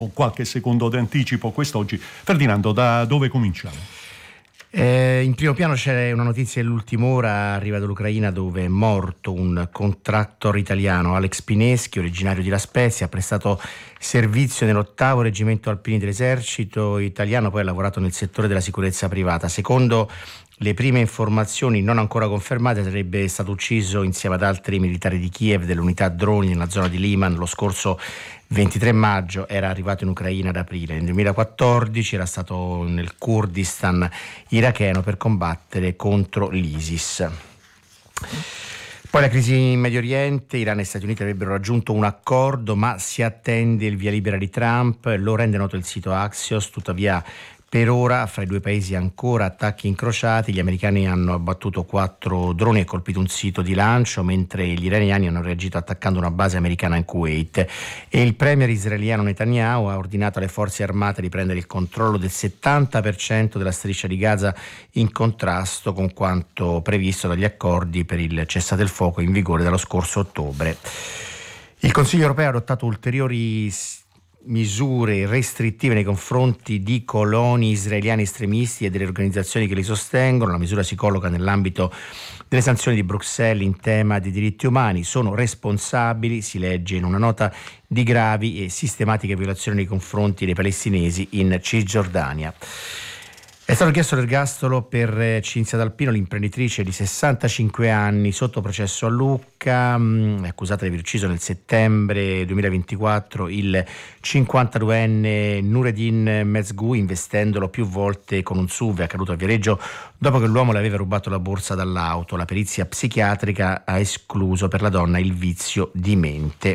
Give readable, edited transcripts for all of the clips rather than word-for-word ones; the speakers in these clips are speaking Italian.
qualche secondo d'anticipo quest'oggi. Ferdinando, da dove cominciamo? In primo piano c'è una notizia dell'ultima ora, arriva dall'Ucraina, dove è morto un contractor italiano, Alex Pineschi, originario di La Spezia, ha prestato servizio nell'8° Reggimento Alpini dell'Esercito italiano, poi ha lavorato nel settore della sicurezza privata. Secondo le prime informazioni non ancora confermate, sarebbe stato ucciso insieme ad altri militari di Kiev dell'unità droni nella zona di Liman lo scorso 23 maggio, era arrivato in Ucraina ad aprile. Nel 2014 era stato nel Kurdistan iracheno per combattere contro l'ISIS. Poi la crisi in Medio Oriente, Iran e Stati Uniti avrebbero raggiunto un accordo, ma si attende il via libera di Trump, lo rende noto il sito Axios. Tuttavia per ora fra i due paesi ancora attacchi incrociati. Gli americani hanno abbattuto 4 droni e colpito un sito di lancio, mentre gli iraniani hanno reagito attaccando una base americana in Kuwait. E il premier israeliano Netanyahu ha ordinato alle forze armate di prendere il controllo del 70% della striscia di Gaza, in contrasto con quanto previsto dagli accordi per il cessate il fuoco in vigore dallo scorso ottobre. Il Consiglio europeo ha adottato ulteriori misure restrittive nei confronti di coloni israeliani estremisti e delle organizzazioni che li sostengono. La misura si colloca nell'ambito delle sanzioni di Bruxelles in tema di diritti umani. Sono responsabili, si legge in una nota, di gravi e sistematiche violazioni nei confronti dei palestinesi in Cisgiordania. È stato chiesto l'ergastolo per Cinzia D'Alpino, l'imprenditrice di 65 anni sotto processo a Lucca, è accusata di aver ucciso nel settembre 2024 il 52enne Nureddin Mezgou investendolo più volte con un SUV. È accaduto a Viareggio dopo che l'uomo le aveva rubato la borsa dall'auto. La perizia psichiatrica ha escluso per la donna il vizio di mente.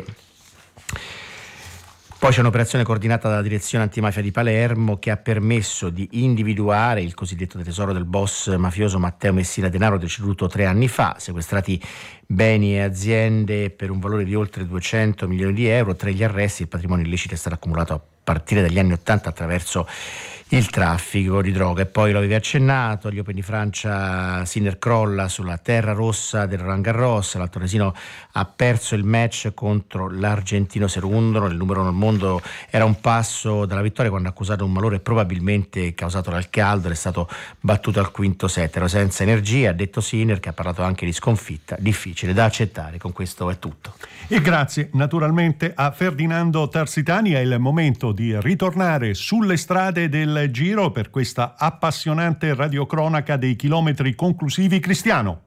Poi c'è un'operazione coordinata dalla direzione antimafia di Palermo che ha permesso di individuare il cosiddetto tesoro del boss mafioso Matteo Messina Denaro, deceduto 3 anni fa. Sequestrati beni e aziende per un valore di oltre 200 milioni di euro. Tra gli arresti il patrimonio illecito è stato accumulato a partire dagli anni 80 attraverso il traffico di droga. E poi lo avevi accennato, gli Open di Francia, Sinner crolla sulla terra rossa del Roland Garros, l'altonesino ha perso il match contro l'argentino Cerúndolo, il numero 1 al mondo era un passo dalla vittoria quando ha accusato un malore probabilmente causato dal caldo ed è stato battuto al quinto set. Ero senza energia, ha detto Sinner, che ha parlato anche di sconfitta difficile da accettare. Con questo è tutto. E grazie naturalmente a Ferdinando Tarsitani. È il momento di ritornare sulle strade del Giro per questa appassionante radiocronaca dei chilometri conclusivi. Cristiano.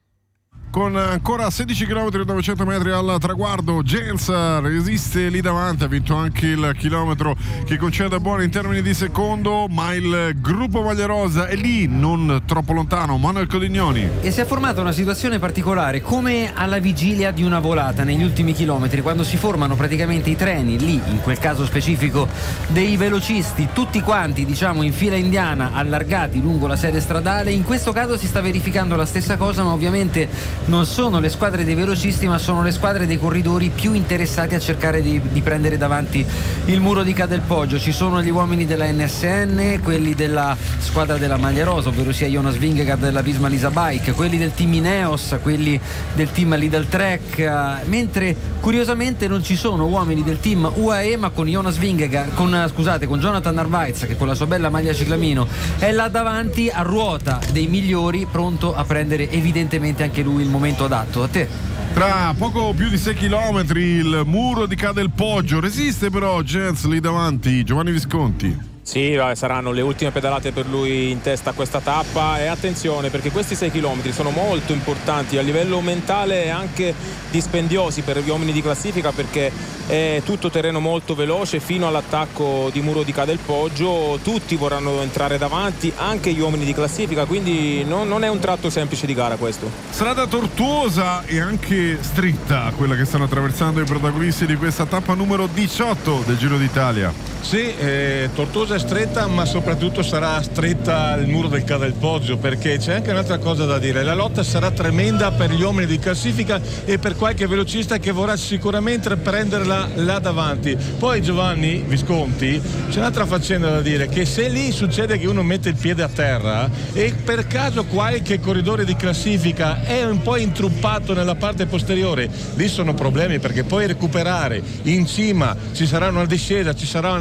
Con ancora 16 km e 900 metri al traguardo, Jens resiste lì davanti, ha vinto anche il chilometro che concede buoni in termini di secondo, ma il gruppo maglia rosa è lì, non troppo lontano. Manuel Codignoni. E si è formata una situazione particolare, come alla vigilia di una volata negli ultimi chilometri, quando si formano praticamente i treni, lì in quel caso specifico dei velocisti, tutti quanti diciamo in fila indiana, allargati lungo la sede stradale. In questo caso si sta verificando la stessa cosa, ma ovviamente non sono le squadre dei velocisti, ma sono le squadre dei corridori più interessati a cercare di prendere davanti il muro di Cadelpoggio. Ci sono gli uomini della NSN, quelli della squadra della maglia rosa, ovvero sia Jonas Vingegaard della Visma Lease Bike, quelli del team Ineos, quelli del team Lidl Trek, mentre curiosamente non ci sono uomini del team UAE, ma con Jonas Vingegaard, con Jonathan Narvaez, che con la sua bella maglia ciclamino è là davanti a ruota dei migliori, pronto a prendere evidentemente anche lui il momento adatto. A te. Tra poco più di 6 km il muro di Cadelpoggio, resiste però Jens lì davanti. Giovanni Visconti. Sì, saranno le ultime pedalate per lui in testa a questa tappa, e attenzione perché questi 6 km sono molto importanti a livello mentale e anche dispendiosi per gli uomini di classifica, perché è tutto terreno molto veloce fino all'attacco di muro di Cadelpoggio. Tutti vorranno entrare davanti, anche gli uomini di classifica, quindi non è un tratto semplice di gara questo. Strada tortuosa e anche stretta quella che stanno attraversando i protagonisti di questa tappa numero 18 del Giro d'Italia. Sì, tortuosa e stretta, ma soprattutto sarà stretta il muro del Cadelpoggio, perché c'è anche un'altra cosa da dire: la lotta sarà tremenda per gli uomini di classifica e per qualche velocista che vorrà sicuramente prenderla là davanti. Poi Giovanni Visconti, c'è un'altra faccenda da dire, che se lì succede che uno mette il piede a terra e per caso qualche corridore di classifica è un po' intruppato nella parte posteriore, lì sono problemi, perché poi recuperare in cima ci sarà una discesa, ci sarà una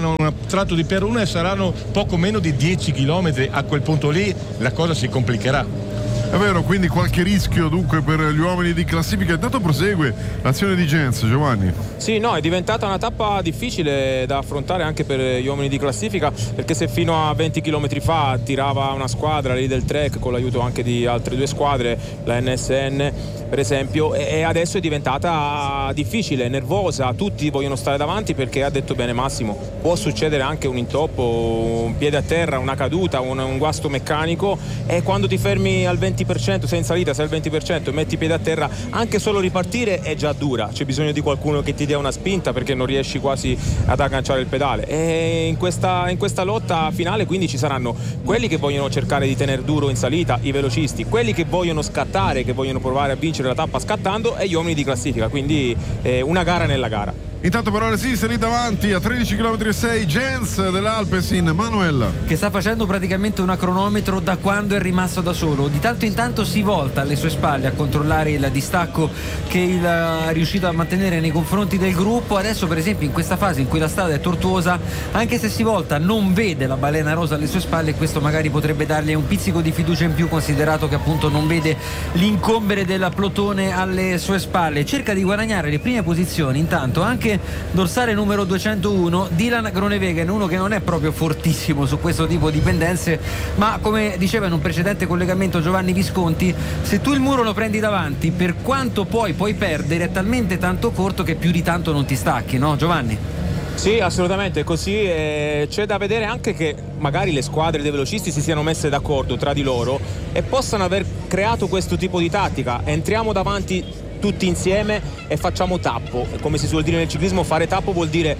un tratto di Peruna e saranno poco meno di 10 km. A quel punto lì la cosa si complicherà. È vero, quindi qualche rischio dunque per gli uomini di classifica. Intanto prosegue l'azione di Jens, Giovanni. Sì, no, è diventata una tappa difficile da affrontare anche per gli uomini di classifica, perché se fino a 20 km fa tirava una squadra lì del Trek con l'aiuto anche di altre due squadre, la NSN per esempio, e adesso è diventata difficile, nervosa, tutti vogliono stare davanti perché ha detto bene Massimo, può succedere anche un intoppo, un piede a terra, una caduta, un guasto meccanico, e quando ti fermi al 20%, sei in salita, sei al 20% e metti i piedi a terra, anche solo ripartire è già dura, c'è bisogno di qualcuno che ti dia una spinta perché non riesci quasi ad agganciare il pedale. E in questa lotta finale quindi ci saranno quelli che vogliono cercare di tenere duro in salita, i velocisti, quelli che vogliono scattare, che vogliono provare a vincere la tappa scattando, e gli uomini di classifica, quindi una gara nella gara. Intanto però resiste lì davanti a 13 km e 6 Jens dell'Alpecin, Manuel, che sta facendo praticamente una cronometro da quando è rimasto da solo. Di tanto in tanto si volta alle sue spalle a controllare il distacco che è riuscito a mantenere nei confronti del gruppo. Adesso per esempio in questa fase in cui la strada è tortuosa, anche se si volta non vede la balena rosa alle sue spalle, e questo magari potrebbe dargli un pizzico di fiducia in più, considerato che appunto non vede l'incombere del plotone alle sue spalle. Cerca di guadagnare le prime posizioni intanto anche dorsale numero 201 Dylan Groenewegen, uno che non è proprio fortissimo su questo tipo di pendenze, ma come diceva in un precedente collegamento Giovanni Visconti, se tu il muro lo prendi davanti, per quanto puoi perdere, è talmente tanto corto che più di tanto non ti stacchi, no Giovanni? Sì, assolutamente, così c'è da vedere anche che magari le squadre dei velocisti si siano messe d'accordo tra di loro e possano aver creato questo tipo di tattica. Entriamo davanti tutti insieme e facciamo tappo, come si suol dire nel ciclismo. Fare tappo vuol dire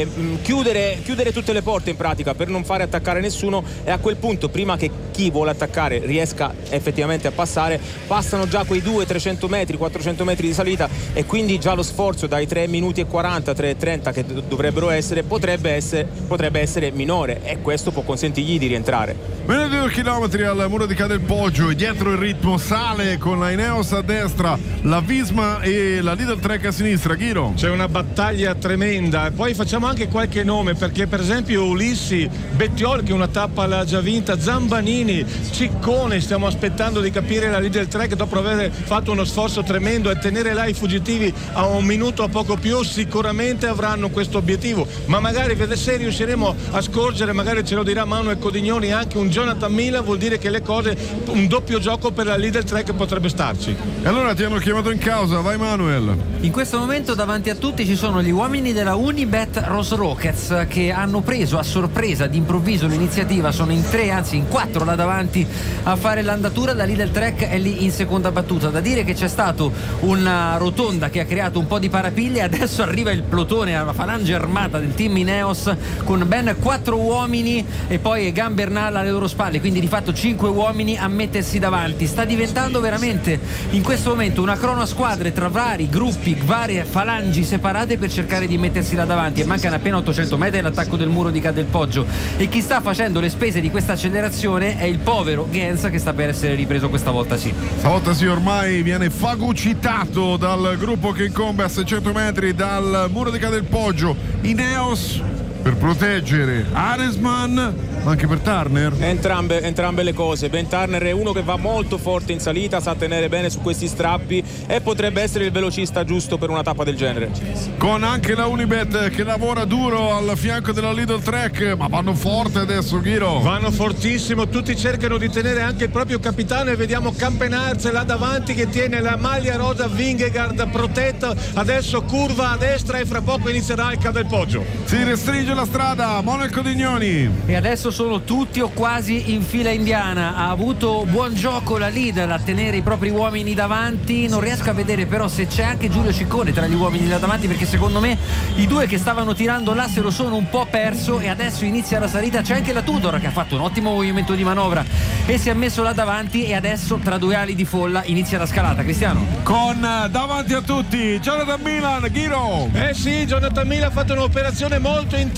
chiudere tutte le porte in pratica per non fare attaccare nessuno, e a quel punto, prima che chi vuole attaccare riesca effettivamente a passare, passano già quei 200-300 metri, 400 metri di salita, e quindi già lo sforzo dai 3 minuti e 40, 3:30 che dovrebbero essere potrebbe essere minore, e questo può consentirgli di rientrare. Meno di 2 chilometri al muro di Ca del Poggio, e dietro il ritmo sale con la Ineos a destra, la Visma e la Lidl Trek a sinistra. Ghiro, c'è una battaglia tremenda, e poi facciamo anche qualche nome, perché per esempio Ulissi, Bettiol che una tappa l'ha già vinta, Zambanini, Ciccone, stiamo aspettando di capire la Lidl Trek dopo aver fatto uno sforzo tremendo, e tenere là i fuggitivi a un minuto a poco più. Sicuramente avranno questo obiettivo, ma magari se riusciremo a scorgere, magari ce lo dirà Manuel Codignoni, anche un Jonathan Mila, vuol dire che le cose, un doppio gioco per la Lidl Trek potrebbe starci. E allora ti hanno chiamato in causa, vai Manuel. In questo momento davanti a tutti ci sono gli uomini della Unibet Rose Rockets, che hanno preso a sorpresa d'improvviso l'iniziativa. Sono in 3, anzi in 4 là davanti a fare l'andatura. La Lidl Trek è lì in seconda battuta. Da dire che c'è stato una rotonda che ha creato un po' di parapiglie, adesso arriva il plotone, la falange armata del team Ineos con ben 4 uomini e poi Egan Bernal alle loro spalle, quindi di fatto 5 uomini a mettersi davanti. Sta diventando veramente in questo momento una crono a squadre tra vari gruppi, varie falangi separate per cercare di mettersi là davanti, e mancano appena 800 metri all'attacco del muro di Ca del Poggio, e chi sta facendo le spese di questa accelerazione è il povero Gens, che sta per essere ripreso questa volta sì. Stavolta sì, ormai viene fagocitato dal gruppo che incombe a 600 metri dal muro di Ca del Poggio. Ineos per proteggere Aresman, ma anche per Turner. Entrambe le cose. Ben Turner è uno che va molto forte in salita, sa tenere bene su questi strappi, e potrebbe essere il velocista giusto per una tappa del genere. Con anche la Unibet che lavora duro al fianco della Lidl Trek, ma vanno forte adesso, Ghiro. Vanno fortissimo, tutti cercano di tenere anche il proprio capitano, e vediamo Campenarz là davanti che tiene la maglia rosa Vingegaard protetta, adesso curva a destra e fra poco inizierà il Ca del Poggio. Si restringe la strada, Manuel Codignoni. E adesso sono tutti o quasi in fila indiana. Ha avuto buon gioco la Lidl a tenere i propri uomini davanti. Non riesco a vedere però se c'è anche Giulio Ciccone tra gli uomini là davanti, perché secondo me i due che stavano tirando là se lo sono un po' perso, e adesso inizia la salita. C'è anche la Tudor che ha fatto un ottimo movimento di manovra e si è messo là davanti, e adesso tra due ali di folla inizia la scalata. Cristiano, con davanti a tutti Jonathan Milan. Ghiro. Sì, Jonathan Milan ha fatto un'operazione molto interessante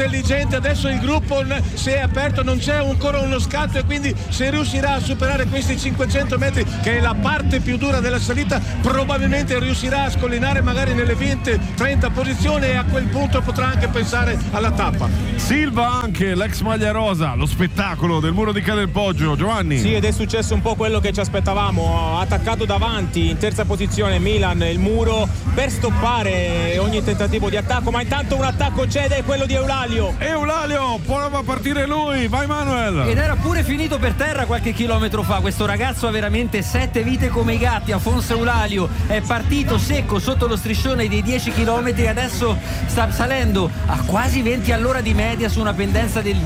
intelligente, adesso il gruppo si è aperto, non c'è ancora uno scatto e quindi se riuscirà a superare questi 500 metri, che è la parte più dura della salita, probabilmente riuscirà a scollinare magari nelle 20-30 posizioni e a quel punto potrà anche pensare alla tappa. Silva anche, l'ex maglia rosa, lo spettacolo del muro di Ca del Poggio, Giovanni. Sì, ed è successo un po' quello che ci aspettavamo, ha attaccato davanti in terza posizione Milan il muro per stoppare ogni tentativo di attacco, ma intanto un attacco c'è ed è quello di Eulalio. Prova a partire lui, vai Manuel. Ed era pure finito per terra qualche chilometro fa. Questo ragazzo ha veramente 7 vite come i gatti. Afonso Eulalio è partito secco sotto lo striscione dei 10 km e adesso sta salendo a quasi 20 all'ora di media su una pendenza del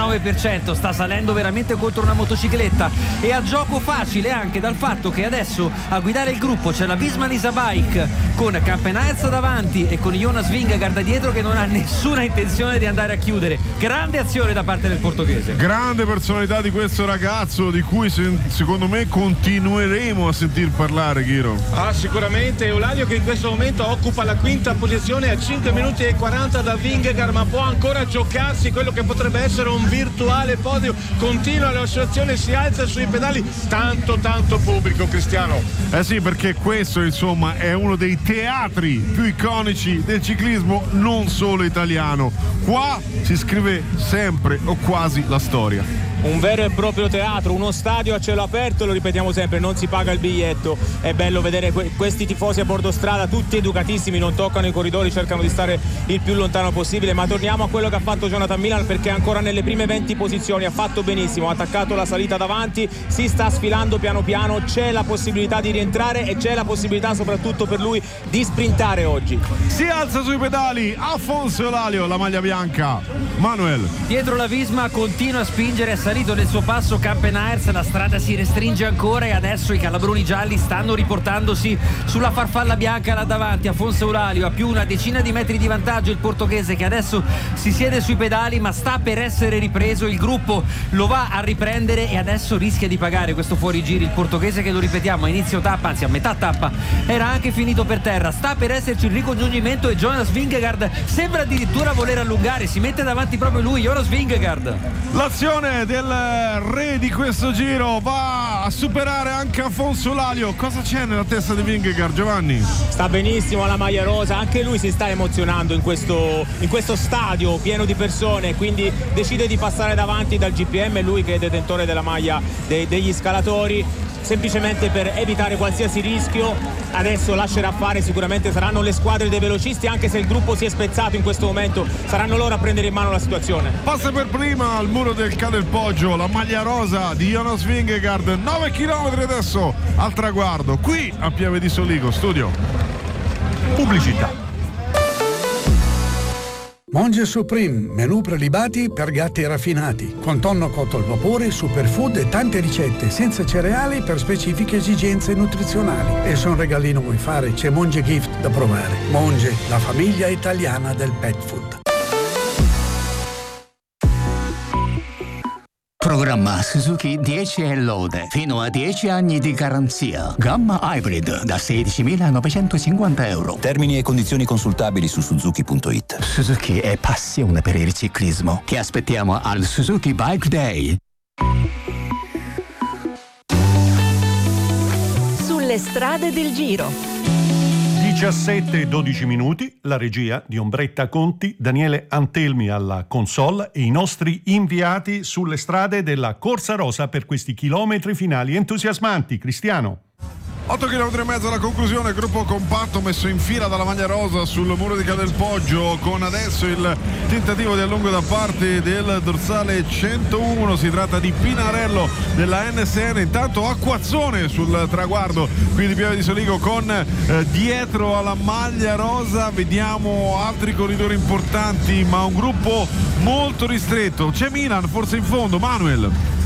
19%. Sta salendo veramente contro una motocicletta e a gioco facile anche dal fatto che adesso a guidare il gruppo c'è la Visma Lisa Bike con Campenaerts davanti e con Jonas Vingegaard dietro che non ha nessuna intenzione di andare a chiudere. Grande azione da parte del portoghese. Grande personalità di questo ragazzo di cui secondo me continueremo a sentir parlare, Ghiro. Sicuramente Eulalio, che in questo momento occupa la quinta posizione a 5 minuti e 40 da Vingegaard, ma può ancora giocarsi quello che potrebbe essere un virtuale podio. Continua la situazione, si alza sui pedali, tanto pubblico, Cristiano. Sì, perché questo insomma è uno dei teatri più iconici del ciclismo non solo italiano. Qua si scrive sempre o quasi la storia. Un vero e proprio teatro, uno stadio a cielo aperto, lo ripetiamo sempre, non si paga il biglietto. È bello vedere questi tifosi a bordo strada, tutti educatissimi, non toccano i corridori, cercano di stare il più lontano possibile. Ma torniamo a quello che ha fatto Jonathan Milan, perché è ancora nelle prime 20 posizioni, ha fatto benissimo, ha attaccato la salita davanti, si sta sfilando piano piano, c'è la possibilità di rientrare e c'è la possibilità soprattutto per lui di sprintare oggi. Si alza sui pedali Afonso Eulalio, la maglia bianca. Manuel. Dietro la Visma continua a spingere, è salito nel suo passo Campenaerts, la strada si restringe ancora e adesso i calabroni gialli stanno riportandosi sulla farfalla bianca là davanti. Afonso Eulalio ha più una decina di metri di vantaggio, il portoghese che adesso si siede sui pedali ma sta per essere ripreso, il gruppo lo va a riprendere e adesso rischia di pagare questo fuorigiri. Il portoghese che, lo ripetiamo, a inizio tappa, anzi a metà tappa, era anche finito per terra. Sta per esserci il ricongiungimento e Jonas Vingegaard sembra addirittura voler allungare, si mette davanti proprio lui, Jonas Vingegaard. L'azione del re di questo giro va a superare anche Afonso Eulalio. Cosa c'è nella testa di Vingegaard, Giovanni? Sta benissimo alla maglia rosa, anche lui si sta emozionando in questo stadio pieno di persone, quindi decide di passare davanti dal GPM, lui che è detentore della maglia degli scalatori, semplicemente per evitare qualsiasi rischio. Adesso lascerà fare, sicuramente saranno le squadre dei velocisti, anche se il gruppo si è spezzato in questo momento, saranno loro a prendere in mano la situazione. Passa per prima al muro del Ca del Poggio la maglia rosa di Jonas Vingegaard, 9 km adesso al traguardo, qui a Pieve di Soligo, studio. Pubblicità. Monge Supreme, menù prelibati per gatti raffinati, con tonno cotto al vapore, superfood e tante ricette senza cereali per specifiche esigenze nutrizionali. E se un regalino vuoi fare, c'è Monge Gift da provare. Monge, la famiglia italiana del pet food. Programma Suzuki 10 e lode, fino a 10 anni di garanzia. Gamma Hybrid da 16.950 euro. Termini e condizioni consultabili su Suzuki.it. Suzuki è passione per il ciclismo. Ti aspettiamo al Suzuki Bike Day. Sulle strade del Giro. 17-12 minuti, la regia di Ombretta Conti, Daniele Antelmi alla console e i nostri inviati sulle strade della Corsa Rosa per questi chilometri finali entusiasmanti. Cristiano. 8 km e mezzo alla conclusione, gruppo compatto messo in fila dalla maglia rosa sul muro di Ca del Poggio, con adesso il tentativo di allungo da parte del dorsale 101, si tratta di Pinarello della NSN, intanto acquazzone sul traguardo qui di Pieve di Soligo con dietro alla maglia rosa, vediamo altri corridori importanti ma un gruppo molto ristretto, c'è Milan forse in fondo, Manuel.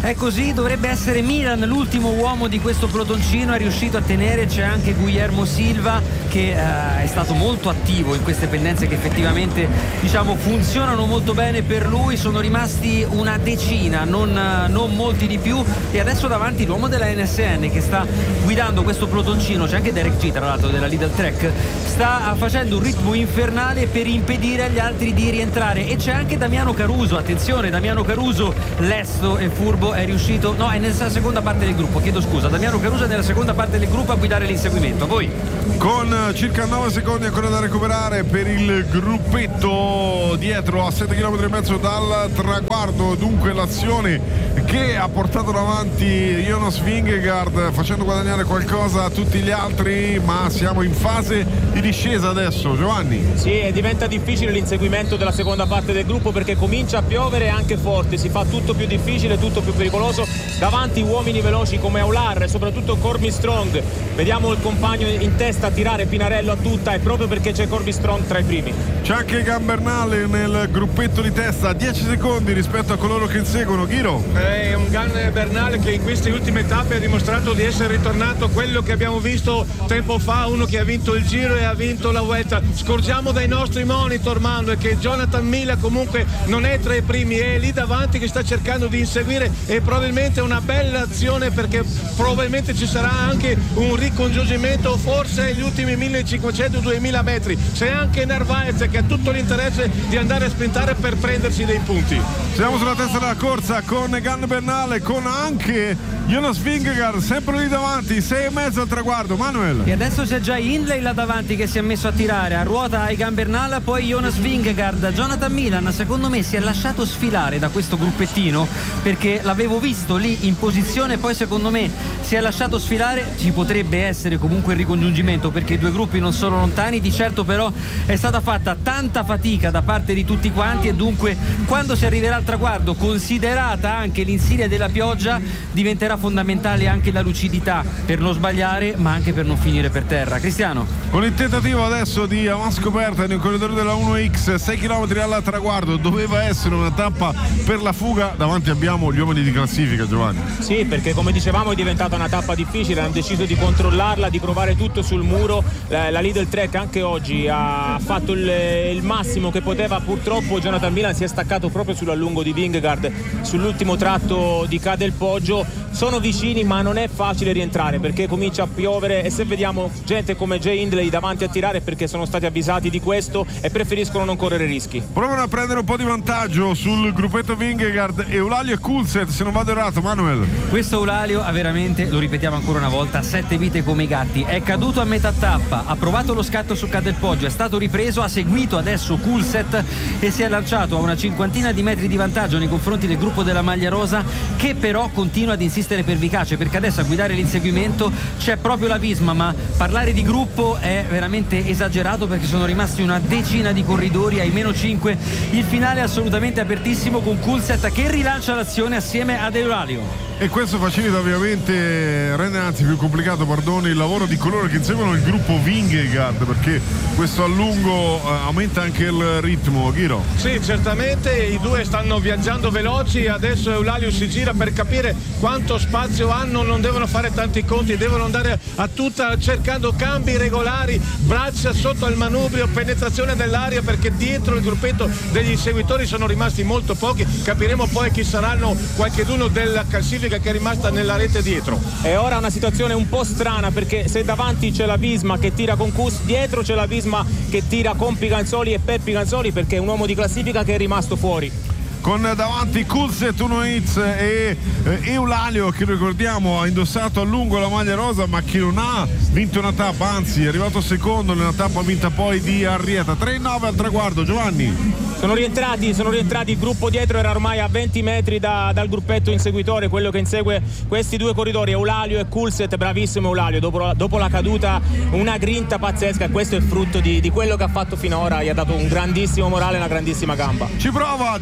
È così, dovrebbe essere Milan l'ultimo uomo di questo pelotoncino, è riuscito a tenere. C'è anche Guillermo Silva che è stato molto attivo in queste pendenze che effettivamente funzionano molto bene per lui. Sono rimasti una decina, non molti di più, e adesso davanti l'uomo della NSN che sta guidando questo pelotoncino. C'è anche Derek G, tra l'altro, della Lidl Trek, sta facendo un ritmo infernale per impedire agli altri di rientrare. E c'è anche Damiano Caruso, attenzione, Damiano Caruso, lesto e furbo, è riuscito, no, è nella seconda parte del gruppo, chiedo scusa, Damiano Caruso è nella seconda parte del gruppo a guidare l'inseguimento. Voi? Con circa 9 secondi ancora da recuperare per il gruppetto dietro, a 7 km e mezzo dal traguardo. Dunque l'azione che ha portato davanti Jonas Vingegaard, facendo guadagnare qualcosa a tutti gli altri, ma siamo in fase di discesa adesso, Giovanni. Sì, e diventa difficile l'inseguimento della seconda parte del gruppo perché comincia a piovere anche forte, si fa tutto più difficile, tutto più pericoloso. Davanti uomini veloci come Aular e soprattutto Corby Strong. Vediamo il compagno in testa a tirare Pinarello a tutta, e proprio perché c'è Corby Strong tra i primi. C'è anche Gambernale nel gruppetto di testa, a 10 secondi rispetto a coloro che inseguono. Ghiro? È un Gambernale che in queste ultime tappe ha dimostrato di essere ritornato quello che abbiamo visto tempo fa, uno che ha vinto il Giro e ha vinto la Vuelta. Scorgiamo dai nostri monitor, Manuel, che Jonathan Miller comunque non è tra i primi, è lì davanti che sta cercando di inseguire, e probabilmente una bella azione perché probabilmente ci sarà anche un ricongiungimento, forse gli ultimi 1500-2000 metri. C'è anche Narvaez che ha tutto l'interesse di andare a sprintare per prendersi dei punti. Siamo sulla testa della corsa con Gambernale, con anche Jonas Vingegaard sempre lì davanti, 6,5 al traguardo. Manuel? E adesso c'è già Hindley là davanti che si è messo a tirare, a ruota ai Gambernale, poi Jonas Vingegaard. Jonathan Milan secondo me si è lasciato sfilare da questo gruppettino perché l'avevo visto lì in posizione, poi secondo me si è lasciato sfilare. Ci potrebbe essere comunque il ricongiungimento perché i due gruppi non sono lontani, di certo però è stata fatta tanta fatica da parte di tutti quanti, e dunque quando si arriverà al traguardo, considerata anche l'insidia della pioggia, diventerà fondamentale anche la lucidità per non sbagliare ma anche per non finire per terra. Cristiano? Con il tentativo adesso di avanscoperta in un corridoio della 1X, 6 km al traguardo, doveva essere una tappa per la fuga. Davanti abbiamo gli uomini di classifica, Giovanni. Sì, perché come dicevamo è diventata una tappa difficile, hanno deciso di controllarla, di provare tutto sul muro. La Lidl Trek anche oggi ha fatto il massimo che poteva. Purtroppo Jonathan Milan si è staccato proprio sull'allungo di Vingegaard sull'ultimo tratto di Ca del Poggio. Sono vicini ma non è facile rientrare perché comincia a piovere, e se vediamo gente come Jay Hindley davanti a tirare perché sono stati avvisati di questo e preferiscono non correre rischi. Provano a prendere un po' di vantaggio sul gruppetto Vingegaard, Eulalio e Coulthard, se non vado errato. Manuel? Questo Eulalio ha veramente, lo ripetiamo ancora una volta, 7 vite come i gatti. È caduto a metà tappa, ha provato lo scatto su Ca del Poggio, è stato ripreso, ha seguito adesso Coulthard e si è lanciato a una cinquantina di metri di vantaggio nei confronti del gruppo della maglia rosa, che però continua ad insistere pervicace perché adesso a guidare l'inseguimento c'è proprio la Visma, ma parlare di gruppo è veramente esagerato perché sono rimasti una decina di corridori ai meno 5. Il finale è assolutamente apertissimo con Coulthard che rilancia l'azione assieme ad Eulalio. E questo facilita ovviamente, rende anzi più complicato, il lavoro di coloro che inseguono il gruppo Vingegaard, perché questo allungo aumenta anche il ritmo. Ghiro? Sì, certamente i due stanno viaggiando veloci, adesso Eulalio si gira per capire quanto spazio hanno, non devono fare tanti conti, devono andare a tutta cercando cambi regolari, braccia sotto al manubrio, penetrazione dell'aria, perché dietro il gruppetto degli inseguitori sono rimasti molto pochi. Capiremo poi chi saranno qualcheduno della classifica che è rimasta nella rete dietro. E ora una situazione un po' strana perché se davanti c'è la Visma che tira con Kus, dietro c'è la Visma che tira con Piganzoli e Peppi Ganzoli, perché è un uomo di classifica che è rimasto fuori. Con davanti Coulthard, Uno Hitz e Eulalio, che ricordiamo ha indossato a lungo la maglia rosa ma che non ha vinto una tappa, anzi è arrivato secondo nella tappa vinta poi di Arrieta. 3,9 al traguardo. Giovanni? Sono rientrati, il gruppo dietro era ormai a 20 metri dal gruppetto inseguitore, quello che insegue questi due corridori, Eulalio e Coulthard. Bravissimo Eulalio, dopo la caduta una grinta pazzesca, e questo è il frutto di quello che ha fatto finora, gli ha dato un grandissimo morale e una grandissima gamba. Ci prova Derek G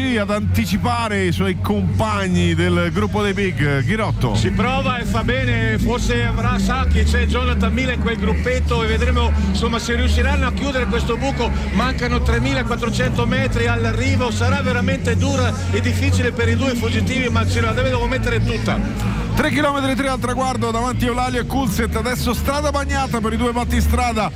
riesce ad anticipare i suoi compagni del gruppo dei Big. Ghirotto si prova e fa bene, forse sa che c'è Jonathan Miller in quel gruppetto e vedremo insomma se riusciranno a chiudere questo buco. Mancano 3.400 metri all'arrivo, sarà veramente dura e difficile per i due fuggitivi, ma ce la devono mettere tutta. 3 km 3 al traguardo davanti a Eulalia e Coulthard. Adesso strada bagnata per i due battistrada,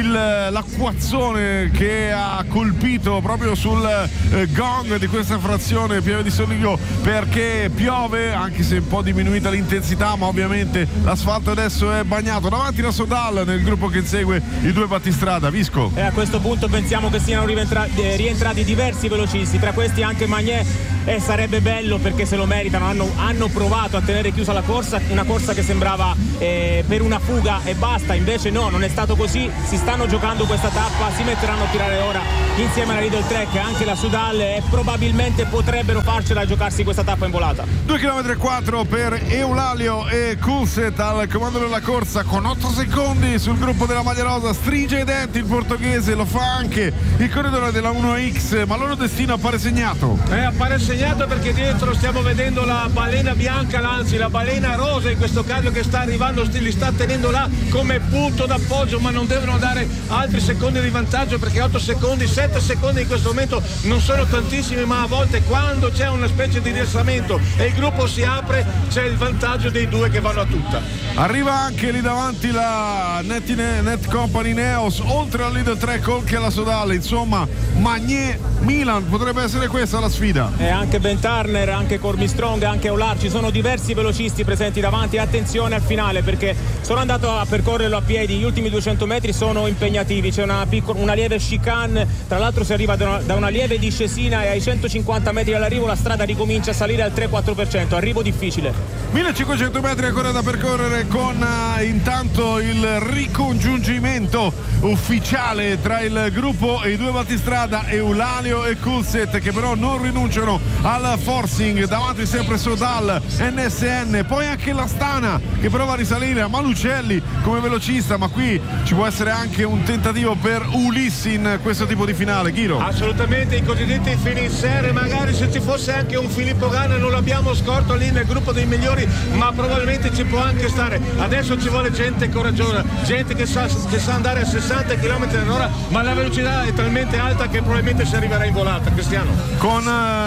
l'acquazzone che ha colpito proprio sul gong di questa frazione Pieve di Soligo, perché piove, anche se un po' diminuita l'intensità, ma ovviamente l'asfalto adesso è bagnato. Davanti la Sodal nel gruppo che segue i due battistrada. Visco. E a questo punto pensiamo che siano rientrati diversi velocisti, tra questi anche Magnet, e sarebbe bello perché se lo meritano. Hanno provato a tenere chiusa la corsa, una corsa che sembrava per una fuga e basta, invece no, non è stato così. Si stanno giocando questa tappa, si metteranno a tirare ora insieme alla Lidl Trek, anche la Sudal, e probabilmente potrebbero farcela a giocarsi questa tappa in volata. 2 km 4 per Eulalio e Coulthard al comando della corsa con 8 secondi sul gruppo della maglia rosa. Stringe i denti il portoghese, lo fa anche il corridore della 1X, ma il loro destino appare segnato. Appare segnato perché dietro stiamo vedendo la balena bianca, anzi la balena rosa in questo caso, che sta arrivando, li sta tenendo là come punto d'appoggio, ma non devono dare altri secondi di vantaggio, perché 8 secondi, 7 secondi in questo momento non sono tantissimi, ma a volte quando c'è una specie di rilassamento e il gruppo si apre c'è il vantaggio dei due che vanno a tutta. Arriva anche lì davanti la Net Company Neos, oltre al Lidl Trek anche alla Sodale, insomma Magnet Milan potrebbe essere questa la sfida. E anche Ben Turner, anche Corby Strong, anche Eular, ci sono diversi velocisti presenti davanti. Attenzione al finale perché sono andato a percorrerlo a piedi, gli ultimi 200 metri sono impegnativi, c'è una lieve chicane, tra l'altro si arriva da una lieve discesina e ai 150 metri all'arrivo la strada ricomincia a salire al 3-4%, arrivo difficile. 1500 metri ancora da percorrere con intanto il ricongiungimento ufficiale tra il gruppo e i due battistrada Eulalio e Coulthard, che però non rinunciano al forcing. Davanti sempre Sodal, NSN, poi anche l'Astana che prova a risalire, a Malucelli come velocista, ma qui ci può essere anche un tentativo per Ulissi in questo tipo di finale. Ghiro. Assolutamente, i cosiddetti finisher, magari se ci fosse anche un Filippo Ganna non l'abbiamo scorto lì nel gruppo dei migliori, ma probabilmente ci può anche stare. Adesso ci vuole gente coraggiosa, gente che sa andare a 60 km/h, ma la velocità è talmente alta che probabilmente si arriverà in volata. Cristiano. Con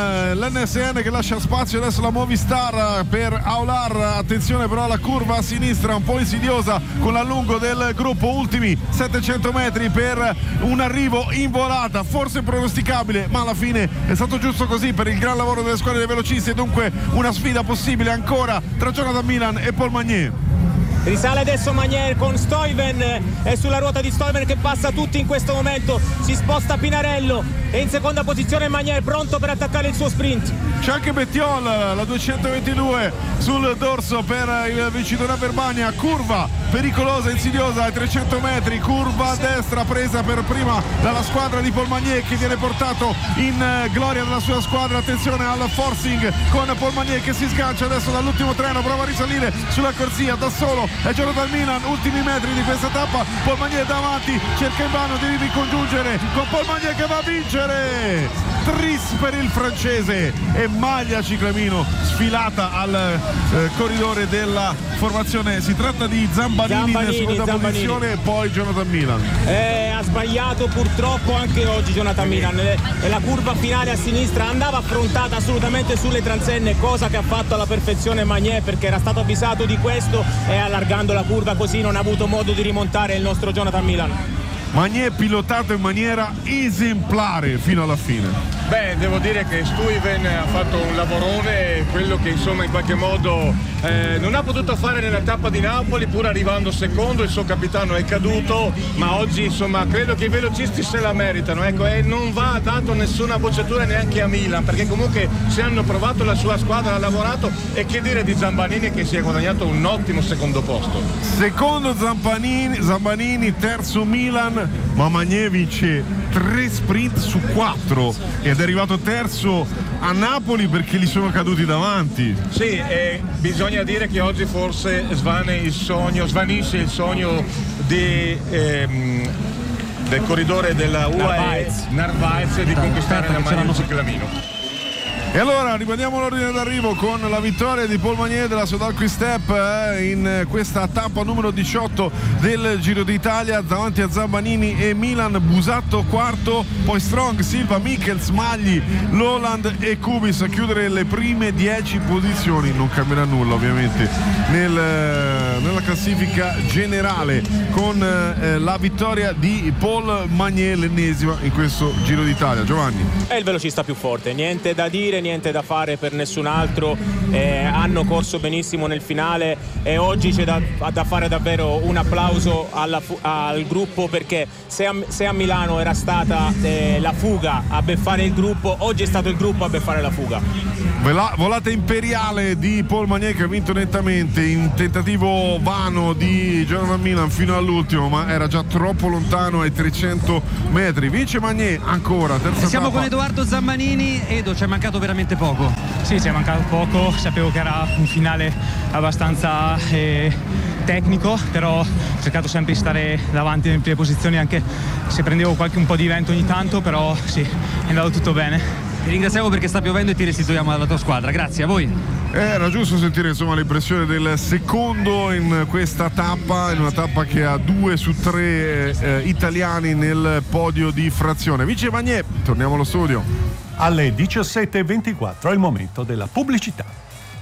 l'NSN che lascia spazio adesso la Movistar per Aular. Attenzione però alla curva a sinistra un po' insidiosa con l'allungo del gruppo, ultimi 700 metri per un arrivo in volata, forse pronosticabile, ma alla fine è stato giusto così per il gran lavoro delle squadre dei velocisti, e dunque una sfida possibile ancora tra Jonathan Milan e Paul Magnet. Risale adesso Magnet con Stuyven, è sulla ruota di Stuyven che passa tutti in questo momento, si sposta Pinarello e in seconda posizione Magnet pronto per attaccare il suo sprint. C'è anche Bettiol, la 222 sul dorso per il vincitore a Verbania, curva pericolosa, insidiosa ai 300 metri, curva a destra presa per prima dalla squadra di Paul Magnet che viene portato in gloria dalla sua squadra. Attenzione al forcing con Paul Magnet che si sgancia adesso dall'ultimo treno, prova a risalire sulla corsia da solo, è Jonathan Milan, ultimi metri di questa tappa, Paul Magnet davanti, cerca invano di ricongiungere con Paul Magnet che va a vincere. Tris per il francese e maglia ciclamino sfilata al corridore della formazione. Si tratta di Zambanini nella seconda posizione e poi Jonathan Milan. Ha sbagliato purtroppo anche oggi Jonathan Milan, e la curva finale a sinistra andava affrontata assolutamente sulle transenne, cosa che ha fatto alla perfezione Magnet perché era stato avvisato di questo, e allargando la curva così non ha avuto modo di rimontare il nostro Jonathan Milan. Magnet pilotato in maniera esemplare fino alla fine. Beh, devo dire che Stuyven ha fatto un lavorone, quello che insomma in qualche modo non ha potuto fare nella tappa di Napoli, pur arrivando secondo. Il suo capitano è caduto, ma oggi insomma credo che i velocisti se la meritano, ecco, e non va dato nessuna bocciatura neanche a Milan, perché comunque se hanno provato, la sua squadra ha lavorato, e che dire di Zambanini che si è guadagnato un ottimo secondo posto. Secondo Zambanini, terzo Milan, ma Magnet vince 3 sprint su 4 ed è arrivato terzo a Napoli perché gli sono caduti davanti. Sì, bisogna dire che oggi forse svanisce il sogno del corridore della UAE Narvaez di conquistare la maglia ciclamino. E allora ripetiamo l'ordine d'arrivo con la vittoria di Paul Magnier della Soudal Quick Step in questa tappa numero 18 del Giro d'Italia, davanti a Zambanini e Milan. Busatto quarto, poi Strong, Silva, Michels, Magli, Lowland e Kubis a chiudere le prime 10 posizioni. Non cambierà nulla ovviamente nella classifica generale, con la vittoria di Paul Magnier, l'ennesima in questo Giro d'Italia. Giovanni. È il velocista più forte, niente da dire, niente da fare per nessun altro. Hanno corso benissimo nel finale e oggi c'è da fare davvero un applauso al gruppo, perché se a Milano era stata la fuga a beffare il gruppo, oggi è stato il gruppo a beffare la fuga. Volata imperiale di Paul Magnier, che ha vinto nettamente in tentativo vano di Jonathan Milan fino all'ultimo, ma era già troppo lontano ai 300 metri. Vince Magnier ancora, terza Siamo tappa. con Edoardo Zambanini. Edo, ci è mancato veramente poco. Sì, ci è mancato poco, sapevo che era un finale abbastanza tecnico, però ho cercato sempre di stare davanti nelle prime posizioni, anche se prendevo un po' di vento ogni tanto, però sì, è andato tutto bene. Ti ringraziamo perché sta piovendo e ti restituiamo alla tua squadra. Grazie a voi. Era giusto sentire insomma l'impressione del secondo in questa tappa, in una tappa che ha 2 su 3 italiani nel podio di frazione. Vince Magnier, torniamo allo studio. Alle 17:24 è il momento della pubblicità.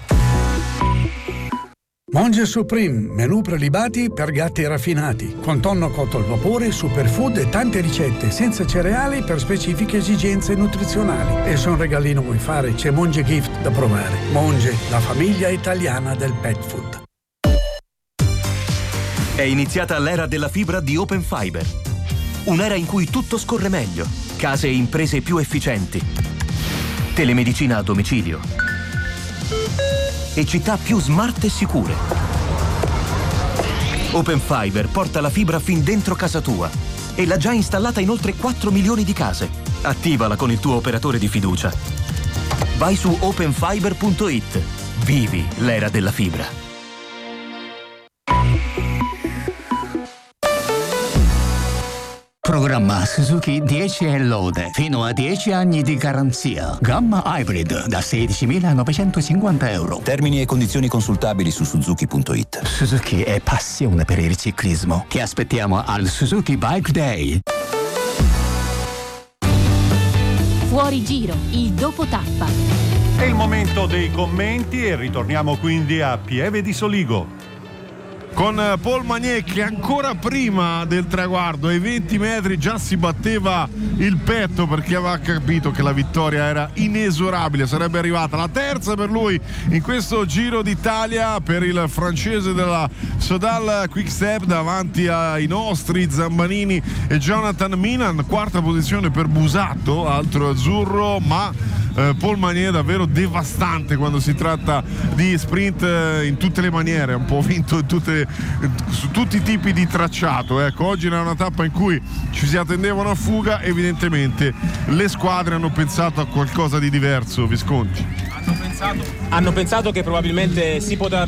Monge Supreme, menù prelibati per gatti raffinati, con tonno cotto al vapore, superfood e tante ricette senza cereali per specifiche esigenze nutrizionali. E se un regalino vuoi fare, c'è Monge Gift da provare. Monge, la famiglia italiana del pet food. È iniziata l'era della fibra di Open Fiber. Un'era in cui tutto scorre meglio, case e imprese più efficienti, telemedicina a domicilio e città più smart e sicure. Open Fiber porta la fibra fin dentro casa tua e l'ha già installata in oltre 4 milioni di case. Attivala con il tuo operatore di fiducia. Vai su openfiber.it. Vivi l'era della fibra. Programma Suzuki 10 e lode, fino a 10 anni di garanzia. Gamma Hybrid da 16.950 euro. Termini e condizioni consultabili su suzuki.it. Suzuki è passione per il ciclismo. Ti aspettiamo al Suzuki Bike Day. Fuori giro, il dopo tappa. È il momento dei commenti e ritorniamo quindi a Pieve di Soligo. Con Paul Magnier che ancora prima del traguardo ai 20 metri già si batteva il petto, perché aveva capito che la vittoria era inesorabile, sarebbe arrivata la terza per lui in questo Giro d'Italia, per il francese della Soudal Quick Step, davanti ai nostri Zambanini e Jonathan Milan. Quarta posizione per Busatto, altro azzurro, ma Paul Magnier davvero devastante quando si tratta di sprint in tutte le maniere, ha un po' vinto su tutti i tipi di tracciato. Ecco, oggi era una tappa in cui ci si attendeva a fuga, evidentemente le squadre hanno pensato a qualcosa di diverso. Visconti. Hanno pensato che probabilmente si poteva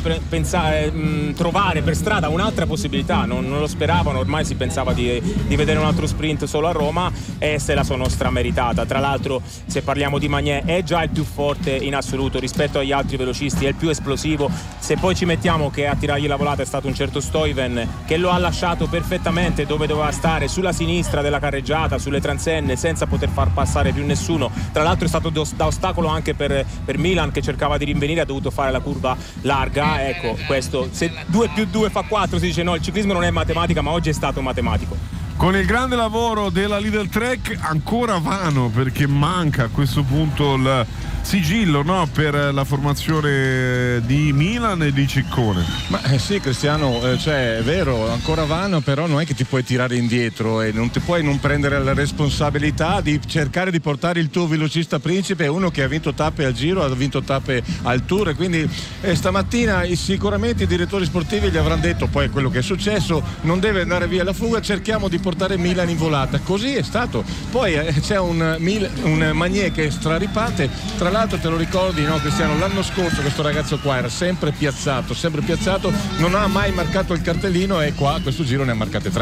trovare per strada un'altra possibilità, non lo speravano, ormai si pensava di vedere un altro sprint solo a Roma, e se la sono strameritata. Tra l'altro, se parliamo di Magnier, è già il più forte in assoluto rispetto agli altri velocisti, è il più esplosivo. Se poi ci mettiamo che a tirargli la volata è stato un certo Stuyven, che lo ha lasciato perfettamente dove doveva stare, sulla sinistra della carreggiata, sulle transenne, senza poter far passare più nessuno. Tra l'altro è stato da ostacolo anche per Milan, che cercava di rinvenire, ha dovuto fare la curva larga. Ecco, questo, se 2 più 2 fa 4, si dice no, il ciclismo non è matematica, ma oggi è stato matematico. Con il grande lavoro della Lidl Trek, ancora vano, perché manca a questo punto il sigillo, no, per la formazione di Milan e di Ciccone. Ma sì, Cristiano, cioè è vero, ancora vano, però non è che ti puoi tirare indietro e non ti puoi non prendere la responsabilità di cercare di portare il tuo velocista principe, uno che ha vinto tappe al Giro, ha vinto tappe al Tour, e quindi stamattina sicuramente i direttori sportivi gli avranno detto, poi quello che è successo, non deve andare via la fuga, cerchiamo di portare Milan in volata. Così è stato. Poi c'è un Magnier che straripate. Tra l'altro, te lo ricordi, no, Cristiano, l'anno scorso questo ragazzo qua era sempre piazzato, non ha mai marcato il cartellino, e qua a questo Giro ne ha marcate 3.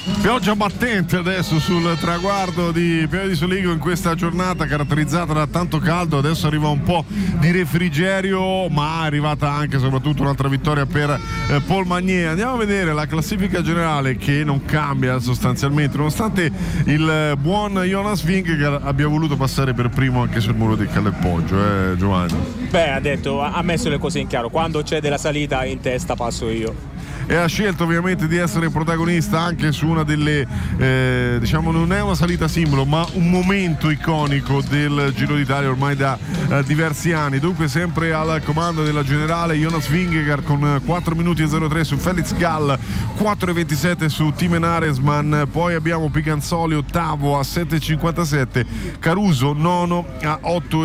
Pioggia battente adesso sul traguardo di Pieve di Soligo in questa giornata caratterizzata da tanto caldo. Adesso arriva un po' di refrigerio, ma è arrivata anche e soprattutto un'altra vittoria per Paul Magnier. Andiamo a vedere la classifica generale, che non cambia sostanzialmente, nonostante il buon Jonas Vingegaard abbia voluto passare per primo anche sul muro di Cal del Poggio, Giovanni. Beh, ha messo le cose in chiaro: quando c'è della salita in testa passo io. E ha scelto ovviamente di essere protagonista anche su una delle diciamo, non è una salita simbolo, ma un momento iconico del Giro d'Italia ormai da diversi anni. Dunque sempre al comando della generale Jonas Vingegaard con 4 minuti e 03 su Felix Gall, 4,27 su Timen Aresman. Poi abbiamo Piganzoli ottavo a 7,57, Caruso nono a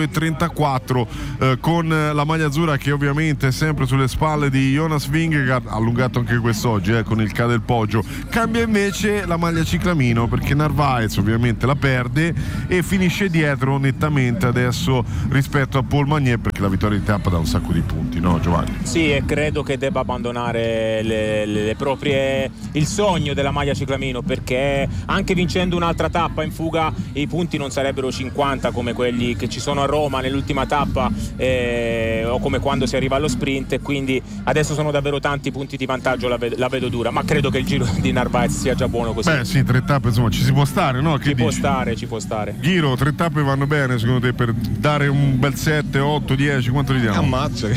8,34, con la maglia azzurra che ovviamente è sempre sulle spalle di Jonas Vingegaard, allungato anche quest'oggi con il Cal del Poggio. Cambia invece la maglia ciclamino, perché Narvaez ovviamente la perde e finisce dietro nettamente adesso rispetto a Paul Magnier, perché la vittoria di tappa dà un sacco di punti, no Giovanni? Sì, e credo che debba abbandonare le proprie, il sogno della maglia ciclamino, perché anche vincendo un'altra tappa in fuga i punti non sarebbero 50 come quelli che ci sono a Roma nell'ultima tappa, o come quando si arriva allo sprint, e quindi adesso sono davvero tanti punti di vantaggio. La vedo dura, ma credo che il giro di Narvaez sia già buono così. Beh sì, 3 tappe insomma ci si può stare, no? Che ci può stare. Giro, 3 tappe vanno bene secondo te per dare un bel 7, 8, 10, quanto gli diamo? Ammazza,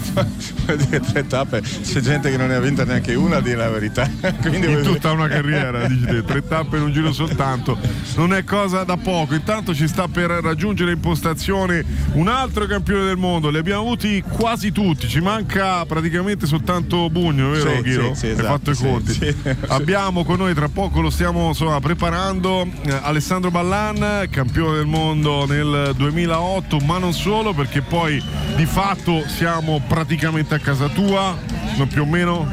3 tappe, c'è gente che non ne ha vinta neanche una, a dire la verità. Quindi in tutta una carriera, dici te, 3 tappe in un giro soltanto, non è cosa da poco. Intanto ci sta per raggiungere in postazione un altro campione del mondo, li abbiamo avuti quasi tutti, ci manca praticamente soltanto Bugno, vero? Sì, Ghiro? sì, hai esatto, fatto i conti. Sì. Abbiamo con noi, tra poco lo stiamo preparando, Alessandro Ballan, campione del mondo nel 2008, ma non solo, perché poi di fatto siamo praticamente a casa tua, no, più o meno.